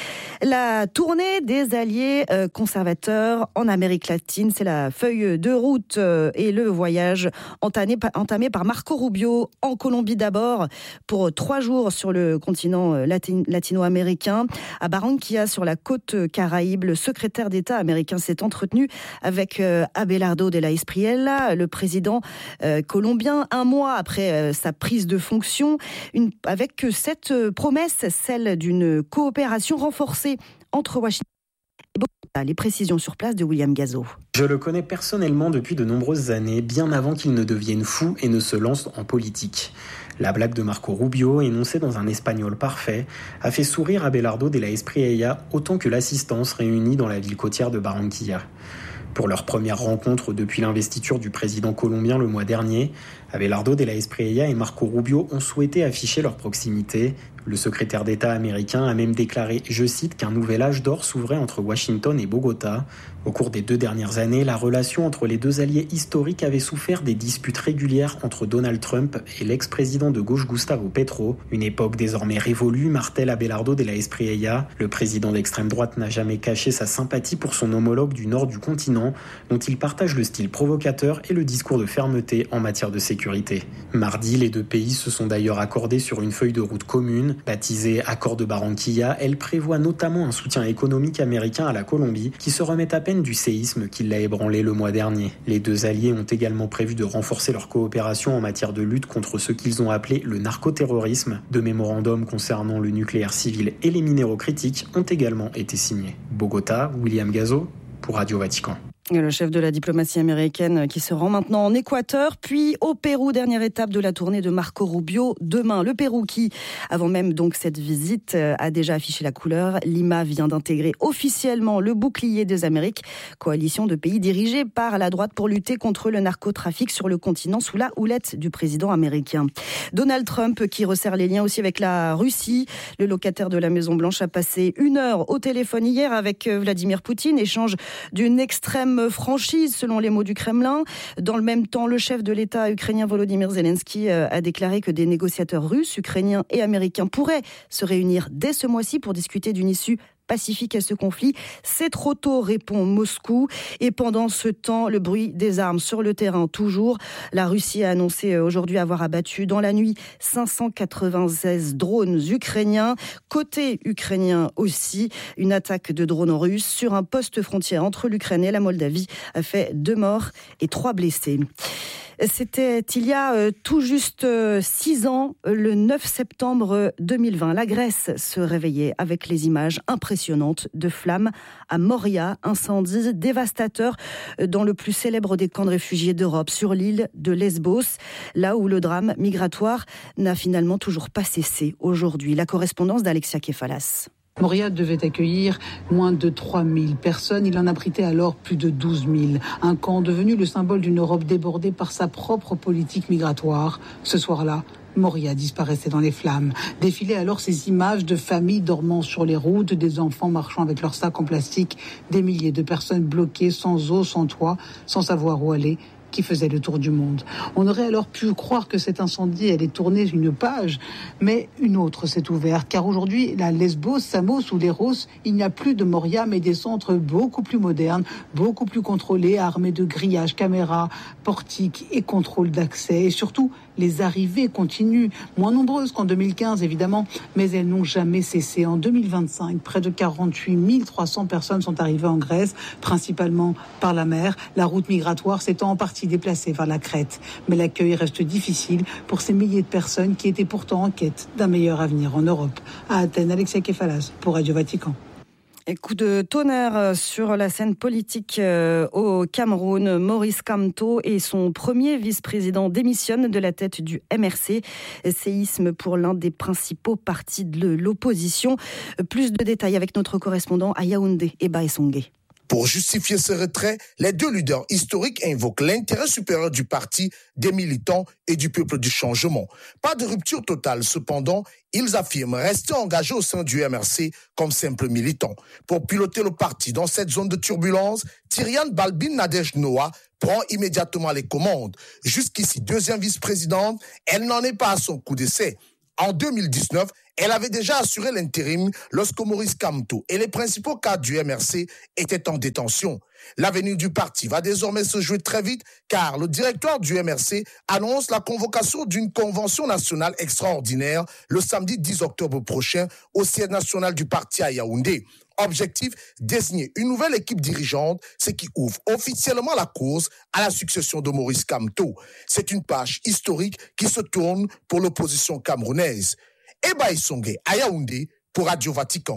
[SPEAKER 16] La tournée des alliés conservateurs en Amérique latine, c'est la feuille de route et le voyage entamé, entamé par Marco Rubio en Colombie d'abord pour trois jours sur le continent latino-américain. À Barranquilla, sur la côte caraïbe, le secrétaire d'État américain s'est entretenu avec Abelardo de la Espriella, le président colombien, un mois après sa prise de fonction, une, avec cette promesse, celle d'une coopération renforcée entre Washington et Bogota. Les précisions sur place de William Gazo.
[SPEAKER 19] Je le connais personnellement depuis de nombreuses années, bien avant qu'il ne devienne fou et ne se lance en politique. La blague de Marco Rubio, énoncée dans un espagnol parfait, a fait sourire Abelardo de la Espriella autant que l'assistance réunie dans la ville côtière de Barranquilla. Pour leur première rencontre depuis l'investiture du président colombien le mois dernier, Abelardo de la Espriella et Marco Rubio ont souhaité afficher leur proximité. Le secrétaire d'État américain a même déclaré, je cite, qu'un nouvel âge d'or s'ouvrait entre Washington et Bogota. Au cours des deux dernières années, la relation entre les deux alliés historiques avait souffert des disputes régulières entre Donald Trump et l'ex-président de gauche Gustavo Petro. Une époque désormais révolue, martèle Abelardo de la Espriella. Le président d'extrême droite n'a jamais caché sa sympathie pour son homologue du nord du continent, dont il partage le style provocateur et le discours de fermeté en matière de sécurité. Mardi, les deux pays se sont d'ailleurs accordés sur une feuille de route commune. Baptisée Accord de Barranquilla, elle prévoit notamment un soutien économique américain à la Colombie qui se remet à peine du séisme qui l'a ébranlé le mois dernier. Les deux alliés ont également prévu de renforcer leur coopération en matière de lutte contre ce qu'ils ont appelé le narcoterrorisme. Deux mémorandums concernant le nucléaire civil et les minéraux critiques ont également été signés. Bogota, William Gazo pour Radio Vatican.
[SPEAKER 16] Le chef de la diplomatie américaine qui se rend maintenant en Équateur, puis au Pérou, dernière étape de la tournée de Marco Rubio demain. Le Pérou qui, avant même donc cette visite, a déjà affiché la couleur. Lima vient d'intégrer officiellement le bouclier des Amériques, coalition de pays dirigée par la droite pour lutter contre le narcotrafic sur le continent sous la houlette du président américain. Donald Trump qui resserre les liens aussi avec la Russie. Le locataire de la Maison-Blanche a passé une heure au téléphone hier avec Vladimir Poutine, échange d'une extrême franchise selon les mots du Kremlin. Dans le même temps, le chef de l'État ukrainien Volodymyr Zelensky a déclaré que des négociateurs russes, ukrainiens et américains pourraient se réunir dès ce mois-ci pour discuter d'une issue pacifique à ce conflit. C'est trop tôt, répond Moscou. Et pendant ce temps, le bruit des armes sur le terrain toujours. La Russie a annoncé aujourd'hui avoir abattu dans la nuit cinq cent quatre-vingt-seize drones ukrainiens. Côté ukrainien aussi, une attaque de drones russes sur un poste frontière entre l'Ukraine et la Moldavie a fait deux morts et trois blessés. C'était il y a euh, tout juste euh, six ans, le neuf septembre deux mille vingt. La Grèce se réveillait avec les images impressionnantes de flammes à Moria, incendie dévastateur dans le plus célèbre des camps de réfugiés d'Europe, sur l'île de Lesbos, là où le drame migratoire n'a finalement toujours pas cessé aujourd'hui. La correspondance d'Alexia Kefalas.
[SPEAKER 20] Moria devait accueillir moins de trois mille personnes. Il en abritait alors plus de douze mille. Un camp devenu le symbole d'une Europe débordée par sa propre politique migratoire. Ce soir-là, Moria disparaissait dans les flammes. Défilaient alors ces images de familles dormant sur les routes, des enfants marchant avec leurs sacs en plastique, des milliers de personnes bloquées, sans eau, sans toit, sans savoir où aller, qui faisait le tour du monde. On aurait alors pu croire que cet incendie allait tourner une page, mais une autre s'est ouverte, car aujourd'hui, la Lesbos, Samos ou Léros, il n'y a plus de Moria, mais des centres beaucoup plus modernes, beaucoup plus contrôlés, armés de grillages, caméras, portiques et contrôles d'accès. Et surtout, les arrivées continuent, moins nombreuses qu'en deux mille quinze évidemment, mais elles n'ont jamais cessé. En deux mille vingt-cinq, près de quarante-huit mille trois cents personnes sont arrivées en Grèce, principalement par la mer. La route migratoire s'étant en partie déplacée vers la Crète. Mais l'accueil reste difficile pour ces milliers de personnes qui étaient pourtant en quête d'un meilleur avenir en Europe. À Athènes, Alexia Kefalas pour Radio Vatican.
[SPEAKER 16] Et coup de tonnerre sur la scène politique au Cameroun. Maurice Kamto et son premier vice-président démissionnent de la tête du M R C. Séisme pour l'un des principaux partis de l'opposition. Plus de détails avec notre correspondant à Yaoundé, Eba Essongé.
[SPEAKER 21] Pour justifier ce retrait, les deux leaders historiques invoquent l'intérêt supérieur du parti, des militants et du peuple du changement. Pas de rupture totale, cependant, ils affirment rester engagés au sein du M R C comme simples militants. Pour piloter le parti dans cette zone de turbulence, Tyriane Balbin Nadej Noah prend immédiatement les commandes. Jusqu'ici deuxième vice-présidente, elle n'en est pas à son coup d'essai. En deux mille dix-neuf, elle avait déjà assuré l'intérim lorsque Maurice Kamto et les principaux cadres du M R C étaient en détention. L'avenir du parti va désormais se jouer très vite car le directoire du M R C annonce la convocation d'une convention nationale extraordinaire le samedi dix octobre prochain au siège national du parti à Yaoundé. Objectif, désigner une nouvelle équipe dirigeante, ce qui ouvre officiellement la course à la succession de Maurice Kamto. C'est une page historique qui se tourne pour l'opposition camerounaise. Eba Essongé à Yaoundé pour Radio Vatican.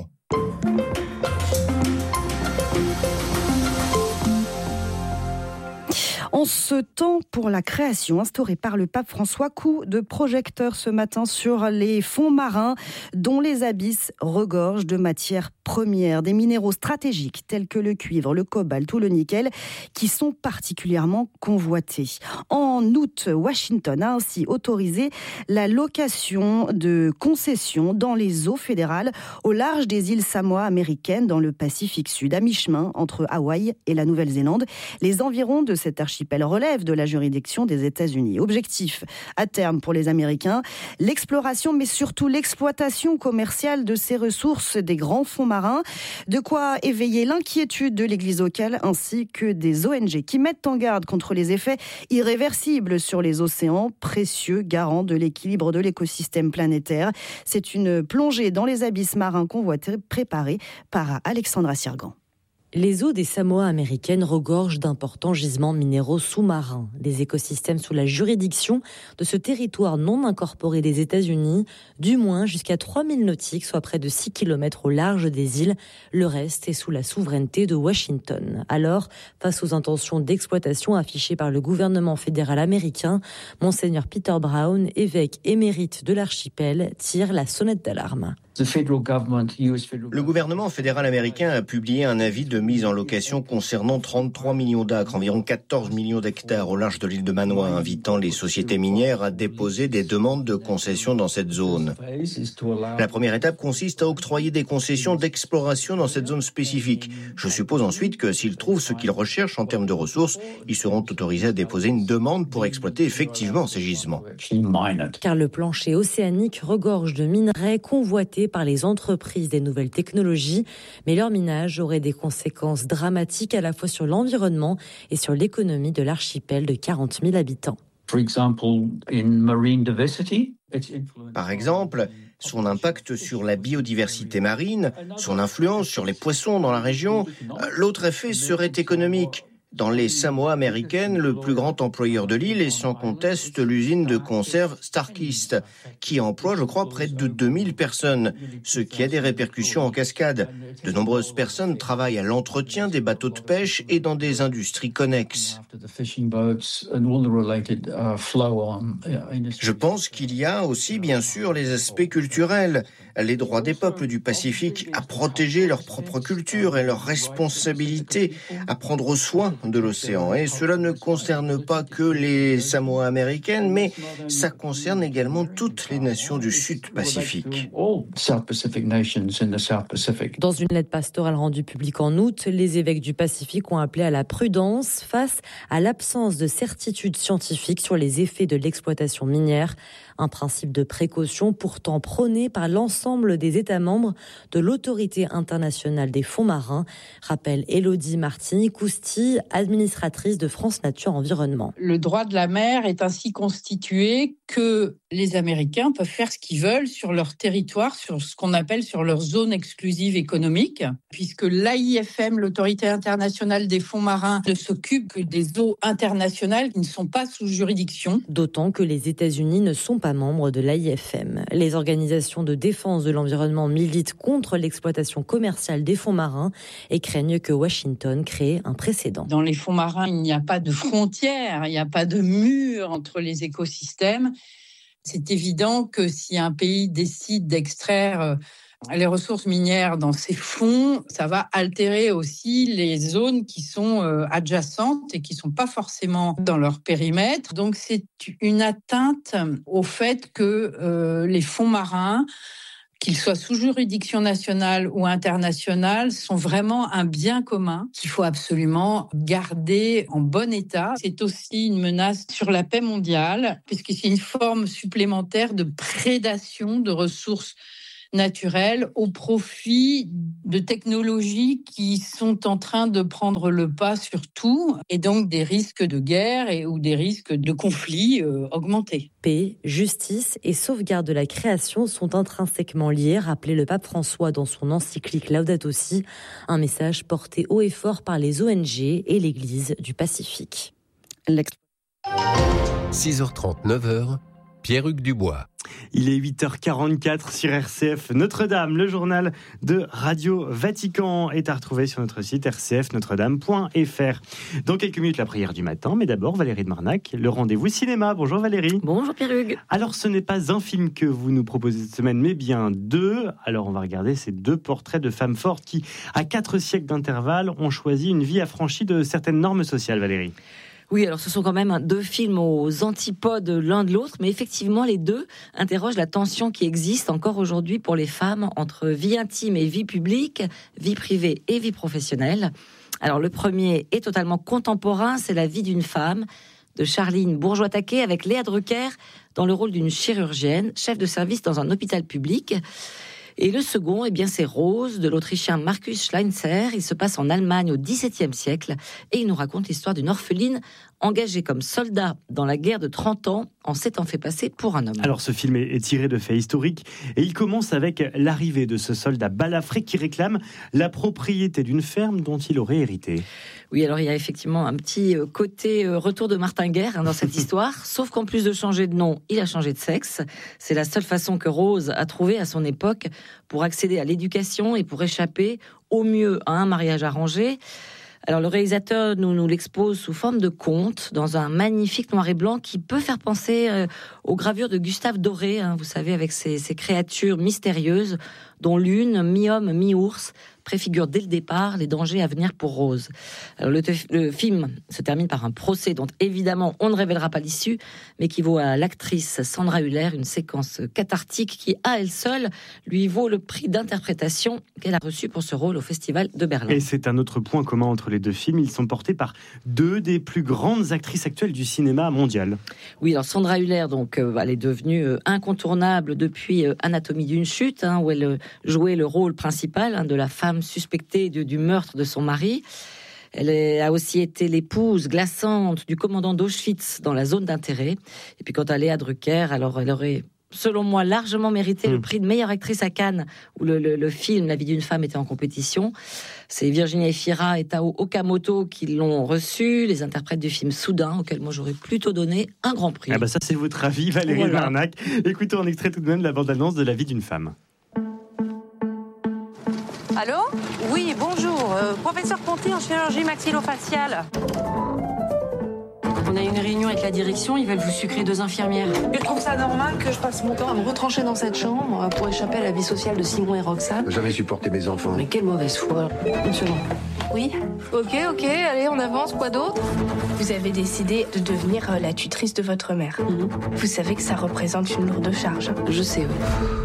[SPEAKER 16] En ce temps pour la création instaurée par le pape François, coup de projecteur ce matin sur les fonds marins dont les abysses regorgent de matières premières, des minéraux stratégiques tels que le cuivre, le cobalt ou le nickel qui sont particulièrement convoités. En août, Washington a ainsi autorisé la location de concessions dans les eaux fédérales au large des îles Samoa américaines dans le Pacifique Sud, à mi-chemin entre Hawaï et la Nouvelle-Zélande. Les environs de cet archipel relève de la juridiction des États-Unis. Objectif à terme pour les Américains, l'exploration mais surtout l'exploitation commerciale de ces ressources des grands fonds marins, de quoi éveiller l'inquiétude de l'Église locale ainsi que des O N G qui mettent en garde contre les effets irréversibles sur les océans, précieux garants de l'équilibre de l'écosystème planétaire. C'est une plongée dans les abysses marins convoités préparée par Alexandra Sirgan.
[SPEAKER 22] Les eaux des Samoa américaines regorgent d'importants gisements minéraux sous-marins. Les écosystèmes sous la juridiction de ce territoire non incorporé des États-Unis, du moins jusqu'à trois mille nautiques, soit près de six kilomètres au large des îles. Le reste est sous la souveraineté de Washington. Alors, face aux intentions d'exploitation affichées par le gouvernement fédéral américain, Monseigneur Peter Brown, évêque émérite de l'archipel, tire la sonnette d'alarme.
[SPEAKER 23] Le gouvernement fédéral américain a publié un avis de mise en location concernant trente-trois millions d'acres, environ quatorze millions d'hectares au large de l'île de Manoa, invitant les sociétés minières à déposer des demandes de concession dans cette zone. La première étape consiste à octroyer des concessions d'exploration dans cette zone spécifique. Je suppose ensuite que s'ils trouvent ce qu'ils recherchent en termes de ressources, ils seront autorisés à déposer une demande pour exploiter effectivement ces gisements.
[SPEAKER 22] Car le plancher océanique regorge de minerais convoités par les entreprises des nouvelles technologies, mais leur minage aurait des conséquences dramatiques à la fois sur l'environnement et sur l'économie de l'archipel de quarante mille habitants.
[SPEAKER 23] Par exemple, son impact sur la biodiversité marine, son influence sur les poissons dans la région. L'autre effet serait économique. Dans les Samoa américaines, le plus grand employeur de l'île est sans conteste l'usine de conserve Starkist, qui emploie, je crois, près de deux mille personnes, ce qui a des répercussions en cascade. De nombreuses personnes travaillent à l'entretien des bateaux de pêche et dans des industries connexes. Je pense qu'il y a aussi, bien sûr, les aspects culturels, les droits des peuples du Pacifique à protéger leur propre culture et leur responsabilité à prendre soin de l'océan. Et cela ne concerne pas que les Samoa américaines, mais ça concerne également toutes les nations du Sud-Pacifique.
[SPEAKER 22] Dans une lettre pastorale rendue publique en août, les évêques du Pacifique ont appelé à la prudence face à l'absence de certitude scientifique sur les effets de l'exploitation minière. Un principe de précaution pourtant prôné par l'ensemble des États membres de l'Autorité internationale des fonds marins, rappelle Élodie Martini-Cousti, administratrice de France Nature Environnement.
[SPEAKER 24] Le droit de la mer est ainsi constitué que les Américains peuvent faire ce qu'ils veulent sur leur territoire, sur ce qu'on appelle sur leur zone exclusive économique, puisque l'A I F M, l'Autorité internationale des fonds marins, ne s'occupe que des eaux internationales qui ne sont pas sous juridiction.
[SPEAKER 22] D'autant que les États-Unis ne sont pas pas membres de l'A I F M. Les organisations de défense de l'environnement militent contre l'exploitation commerciale des fonds marins et craignent que Washington crée un précédent.
[SPEAKER 24] Dans les fonds marins, il n'y a pas de frontières, il n'y a pas de mur entre les écosystèmes. C'est évident que si un pays décide d'extraire les ressources minières dans ses fonds, ça va altérer aussi les zones qui sont adjacentes et qui ne sont pas forcément dans leur périmètre. Donc c'est une atteinte au fait que euh, les fonds marins, qu'ils soient sous juridiction nationale ou internationale, sont vraiment un bien commun qu'il faut absolument garder en bon état. C'est aussi une menace sur la paix mondiale, puisque c'est une forme supplémentaire de prédation de ressources naturelles au profit de technologies qui sont en train de prendre le pas sur tout, et donc des risques de guerre et, ou des risques de conflits euh, augmentés.
[SPEAKER 22] Paix, justice et sauvegarde de la création sont intrinsèquement liés, rappelait le pape François dans son encyclique Laudato Si, un message porté haut et fort par les O N G et l'Église du Pacifique.
[SPEAKER 10] six heures trente, neuf heures, Pierre-Hugues Dubois.
[SPEAKER 4] Il est huit heures quarante-quatre sur R C F Notre-Dame. Le journal de Radio Vatican est à retrouver sur notre site r c f notre dame point f r. Dans quelques minutes, la prière du matin. Mais d'abord, Valérie de Marnac, le rendez-vous cinéma. Bonjour Valérie.
[SPEAKER 22] Bonjour Pierre-Hugues.
[SPEAKER 4] Alors, ce n'est pas un film que vous nous proposez cette semaine, mais bien deux. Alors, on va regarder ces deux portraits de femmes fortes qui, à quatre siècles d'intervalle, ont choisi une vie affranchie de certaines normes sociales, Valérie.
[SPEAKER 1] Oui, alors ce sont quand même deux films aux antipodes l'un de l'autre, mais effectivement les deux interrogent la tension qui existe encore aujourd'hui pour les femmes entre vie intime et vie publique, vie privée et vie professionnelle. Alors le premier est totalement contemporain, c'est La vie d'une femme de Charline Bourgeois-Taquet avec Léa Drucker dans le rôle d'une chirurgienne, chef de service dans un hôpital public. Et le second, eh bien, c'est Rose, de l'Autrichien Markus Schleinzer. Il se passe en Allemagne au dix-septième siècle et il nous raconte l'histoire d'une orpheline engagée comme soldat dans la guerre de trente ans en s'étant fait passer pour un homme.
[SPEAKER 4] Alors ce film est tiré de faits historiques et il commence avec l'arrivée de ce soldat balafré qui réclame la propriété d'une ferme dont il aurait hérité.
[SPEAKER 1] Oui, alors il y a effectivement un petit côté retour de Martin Guerre hein, dans cette histoire, sauf qu'en plus de changer de nom, il a changé de sexe. C'est la seule façon que Rose a trouvé à son époque pour accéder à l'éducation et pour échapper au mieux à un mariage arrangé. Alors le réalisateur nous, nous l'expose sous forme de conte, dans un magnifique noir et blanc qui peut faire penser euh, aux gravures de Gustave Doré, hein, vous savez, avec ces, ces créatures mystérieuses, dont l'une, mi-homme, mi-ours, préfigure dès le départ les dangers à venir pour Rose. Alors le, te- le film se termine par un procès dont évidemment on ne révélera pas l'issue, mais qui vaut à l'actrice Sandra Hüller une séquence cathartique qui, à elle seule, lui vaut le prix d'interprétation qu'elle a reçu pour ce rôle au Festival de Berlin.
[SPEAKER 4] Et c'est un autre point commun entre les deux films, ils sont portés par deux des plus grandes actrices actuelles du cinéma mondial.
[SPEAKER 1] Oui, alors Sandra Hüller, donc, euh, elle est devenue euh, incontournable depuis euh, Anatomie d'une chute, hein, où elle euh, jouait le rôle principal hein, de la femme suspectée du, du meurtre de son mari. Elle est, a aussi été l'épouse glaçante du commandant d'Auschwitz dans La zone d'intérêt. Et puis quant à Léa Drucker, alors elle aurait, selon moi, largement mérité mmh. le prix de meilleure actrice à Cannes, où le, le, le film La vie d'une femme était en compétition. C'est Virginia Efira et Tao Okamoto qui l'ont reçu, les interprètes du film Soudain, auquel moi j'aurais plutôt donné un grand prix.
[SPEAKER 4] Ah bah ça c'est votre avis, Valérie voilà. Marnac. Écoutons un extrait tout de même de la bande-annonce de La vie d'une femme.
[SPEAKER 3] Allô ? Oui, bonjour. Euh, professeur Ponty en chirurgie maxillofaciale. On a une réunion avec la direction, ils veulent vous sucrer deux infirmières.
[SPEAKER 6] Je trouve ça normal que je passe mon temps à me retrancher dans cette chambre pour échapper à la vie sociale de Simon et Roxane.
[SPEAKER 8] Jamais supporté mes enfants.
[SPEAKER 6] Mais quelle mauvaise foi. Une seconde. Oui ? Ok, ok, allez, on avance, quoi d'autre ?
[SPEAKER 25] Vous avez décidé de devenir la tutrice de votre mère. Mmh. Vous savez que ça représente une lourde charge.
[SPEAKER 6] Je sais, oui.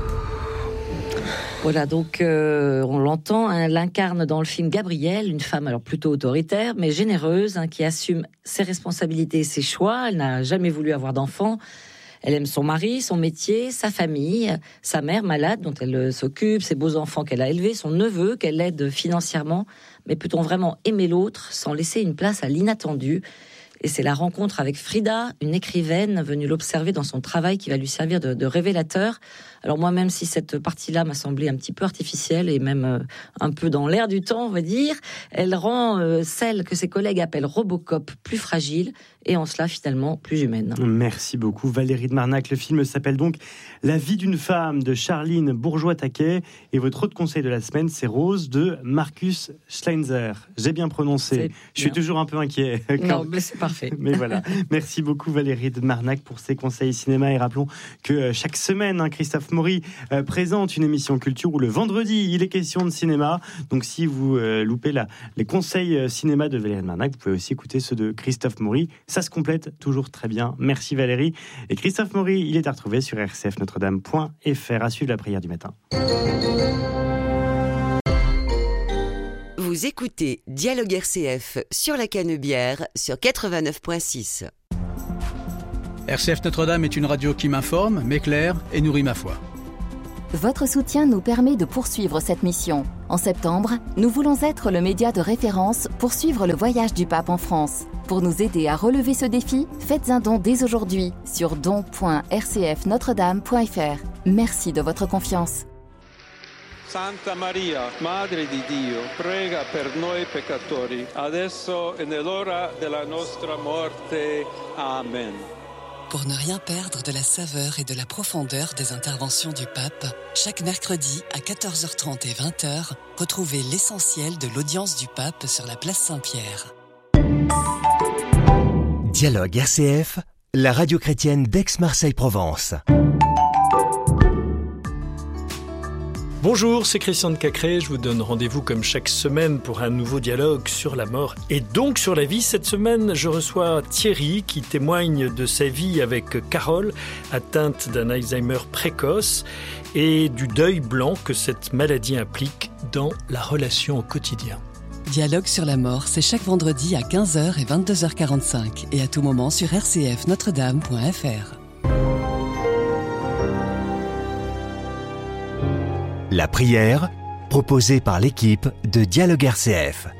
[SPEAKER 1] Voilà, donc euh, on l'entend, hein, elle incarne dans le film Gabrielle, une femme alors plutôt autoritaire, mais généreuse, hein, qui assume ses responsabilités et ses choix. Elle n'a jamais voulu avoir d'enfant. Elle aime son mari, son métier, sa famille, sa mère malade dont elle s'occupe, ses beaux-enfants qu'elle a élevés, son neveu qu'elle aide financièrement. Mais peut-on vraiment aimer l'autre sans laisser une place à l'inattendu ? Et c'est la rencontre avec Frida, une écrivaine venue l'observer dans son travail, qui va lui servir de, de révélateur. Alors moi, même si cette partie-là m'a semblé un petit peu artificielle et même euh, un peu dans l'air du temps, on va dire, elle rend euh, celle que ses collègues appellent Robocop plus fragile et en cela finalement plus humaine.
[SPEAKER 4] Merci beaucoup Valérie de Marnac. Le film s'appelle donc La vie d'une femme de Charline Bourgeois-Taquet et votre autre conseil de la semaine, c'est Rose de Marcus Schleinzer. J'ai bien prononcé. C'est Je suis bien. toujours un peu inquiet.
[SPEAKER 1] Non, mais c'est parfait.
[SPEAKER 4] Mais voilà. Merci beaucoup Valérie de Marnac pour ces conseils cinéma et rappelons que chaque semaine, hein, Christophe Maury euh, présente une émission culture où le vendredi, il est question de cinéma. Donc si vous euh, loupez la, les conseils euh, cinéma de Valérie de Marnac, vous pouvez aussi écouter ceux de Christophe Maury. Ça se complète toujours très bien. Merci Valérie. Et Christophe Maury, il est à retrouver sur r c f notre dame point f r. À suivre la prière du matin.
[SPEAKER 2] Vous écoutez Dialogue R C F sur la Canebière sur quatre-vingt-neuf virgule six.
[SPEAKER 7] R C F Notre-Dame est une radio qui m'informe, m'éclaire et nourrit ma foi.
[SPEAKER 8] Votre soutien nous permet de poursuivre cette mission. En septembre, nous voulons être le média de référence pour suivre le voyage du pape en France. Pour nous aider à relever ce défi, faites un don dès aujourd'hui sur don point r c f notre dame point f r. Merci de votre confiance.
[SPEAKER 9] Santa Maria, Madre di Dio, prega per noi peccatori, adesso e nell'ora della nostra morte. Amen.
[SPEAKER 11] Pour ne rien perdre de la saveur et de la profondeur des interventions du pape, chaque mercredi à quatorze heures trente et vingt heures, retrouvez l'essentiel de l'audience du pape sur la place Saint-Pierre.
[SPEAKER 26] Dialogue R C F, la radio chrétienne d'Aix-Marseille-Provence.
[SPEAKER 27] Bonjour, c'est Christian de Cacré. Je vous donne rendez-vous comme chaque semaine pour un nouveau dialogue sur la mort et donc sur la vie. Cette semaine, je reçois Thierry qui témoigne de sa vie avec Carole, atteinte d'un Alzheimer précoce et du deuil blanc que cette maladie implique dans la relation au quotidien.
[SPEAKER 11] Dialogue sur la mort, c'est chaque vendredi à quinze heures et vingt-deux heures quarante-cinq et à tout moment sur r c f notre dame point f r.
[SPEAKER 26] La prière, proposée par l'équipe de Dialogue R C F.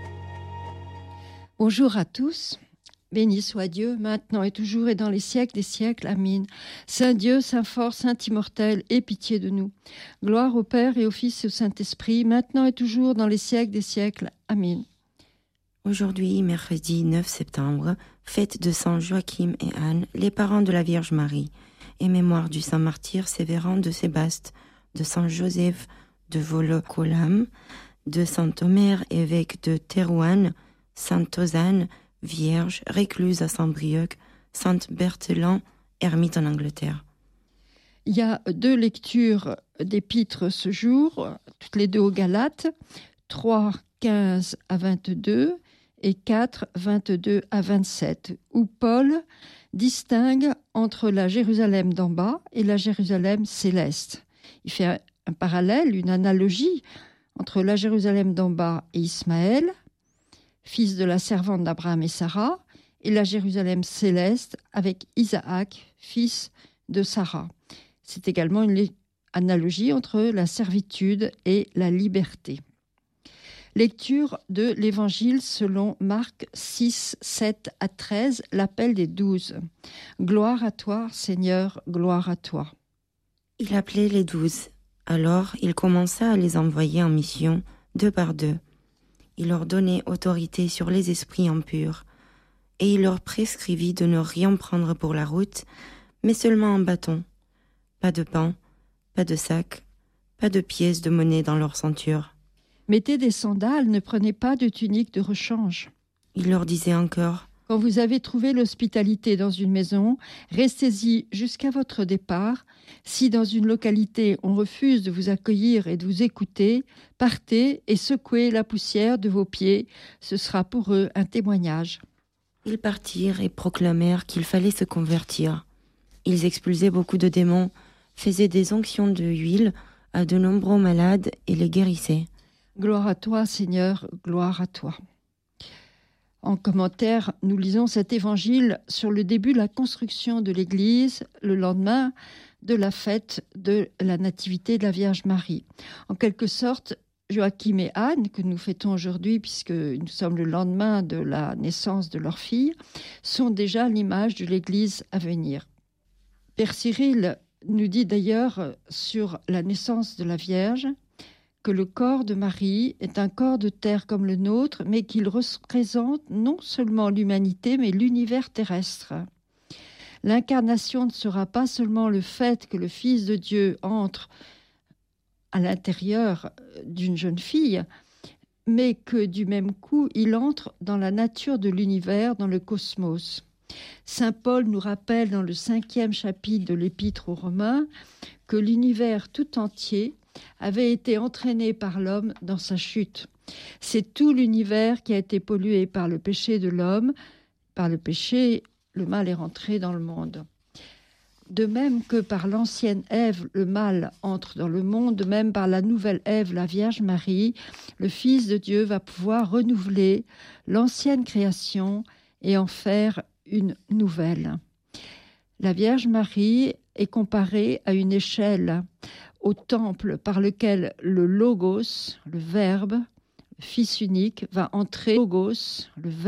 [SPEAKER 28] Bonjour à tous. Béni soit Dieu, maintenant et toujours et dans les siècles des siècles. Amen. Saint Dieu, Saint fort, Saint immortel, aie pitié de nous. Gloire au Père et au Fils et au Saint-Esprit, maintenant et toujours dans les siècles des siècles. Amen.
[SPEAKER 29] Aujourd'hui, mercredi neuf septembre, fête de Saint Joachim et Anne, les parents de la Vierge Marie, et mémoire du Saint martyr Sévérin de Sébaste, de Saint Joseph de Volokolam, de Saint Omer, évêque de Thérouanne, Sainte Ozanne, vierge, récluse à Saint-Brieuc, Sainte Berthelin, ermite en Angleterre.
[SPEAKER 28] Il y a deux lectures d'épîtres ce jour, toutes les deux aux Galates, trois, quinze à vingt-deux et quatre, vingt-deux à vingt-sept, où Paul distingue entre la Jérusalem d'en bas et la Jérusalem céleste. Il fait un parallèle, une analogie entre la Jérusalem d'en bas et Ismaël, fils de la servante d'Abraham et Sarah, et la Jérusalem céleste avec Isaac, fils de Sarah. C'est également une analogie entre la servitude et la liberté. Lecture de l'Évangile selon Marc six, sept à treize, l'appel des douze. Gloire à toi, Seigneur, gloire à toi.
[SPEAKER 29] Il appelait les douze. Alors, il commença à les envoyer en mission, deux par deux. Il leur donnait autorité sur les esprits impurs, et il leur prescrivit de ne rien prendre pour la route, mais seulement un bâton. Pas de pain, pas de sac, pas de pièces de monnaie dans leur ceinture.
[SPEAKER 28] Mettez des sandales, ne prenez pas de tunique de rechange.
[SPEAKER 29] Il leur disait encore:
[SPEAKER 28] Quand vous avez trouvé l'hospitalité dans une maison, restez-y jusqu'à votre départ. Si dans une localité on refuse de vous accueillir et de vous écouter, partez et secouez la poussière de vos pieds. Ce sera pour eux un témoignage.
[SPEAKER 29] Ils partirent et proclamèrent qu'il fallait se convertir. Ils expulsaient beaucoup de démons, faisaient des onctions de huile à de nombreux malades et les guérissaient.
[SPEAKER 28] Gloire à toi, Seigneur, gloire à toi. En commentaire, nous lisons cet évangile sur le début de la construction de l'Église, le lendemain de la fête de la Nativité de la Vierge Marie. En quelque sorte, Joachim et Anne, que nous fêtons aujourd'hui puisque nous sommes le lendemain de la naissance de leur fille, sont déjà l'image de l'Église à venir. Père Cyril nous dit d'ailleurs sur la naissance de la Vierge que le corps de Marie est un corps de terre comme le nôtre, mais qu'il représente non seulement l'humanité, mais l'univers terrestre. L'incarnation ne sera pas seulement le fait que le Fils de Dieu entre à l'intérieur d'une jeune fille, mais que du même coup, il entre dans la nature de l'univers, dans le cosmos. Saint Paul nous rappelle dans le cinquième chapitre de l'Épître aux Romains que l'univers tout entier avait été entraîné par l'homme dans sa chute. C'est tout l'univers qui a été pollué par le péché de l'homme. Par le péché, le mal est rentré dans le monde. De même que par l'ancienne Ève, le mal entre dans le monde, de même par la nouvelle Ève, la Vierge Marie, le Fils de Dieu va pouvoir renouveler l'ancienne création et en faire une nouvelle. La Vierge Marie est comparée à une échelle au temple par lequel le Logos, le Verbe, le Fils unique, va entrer. Logos, le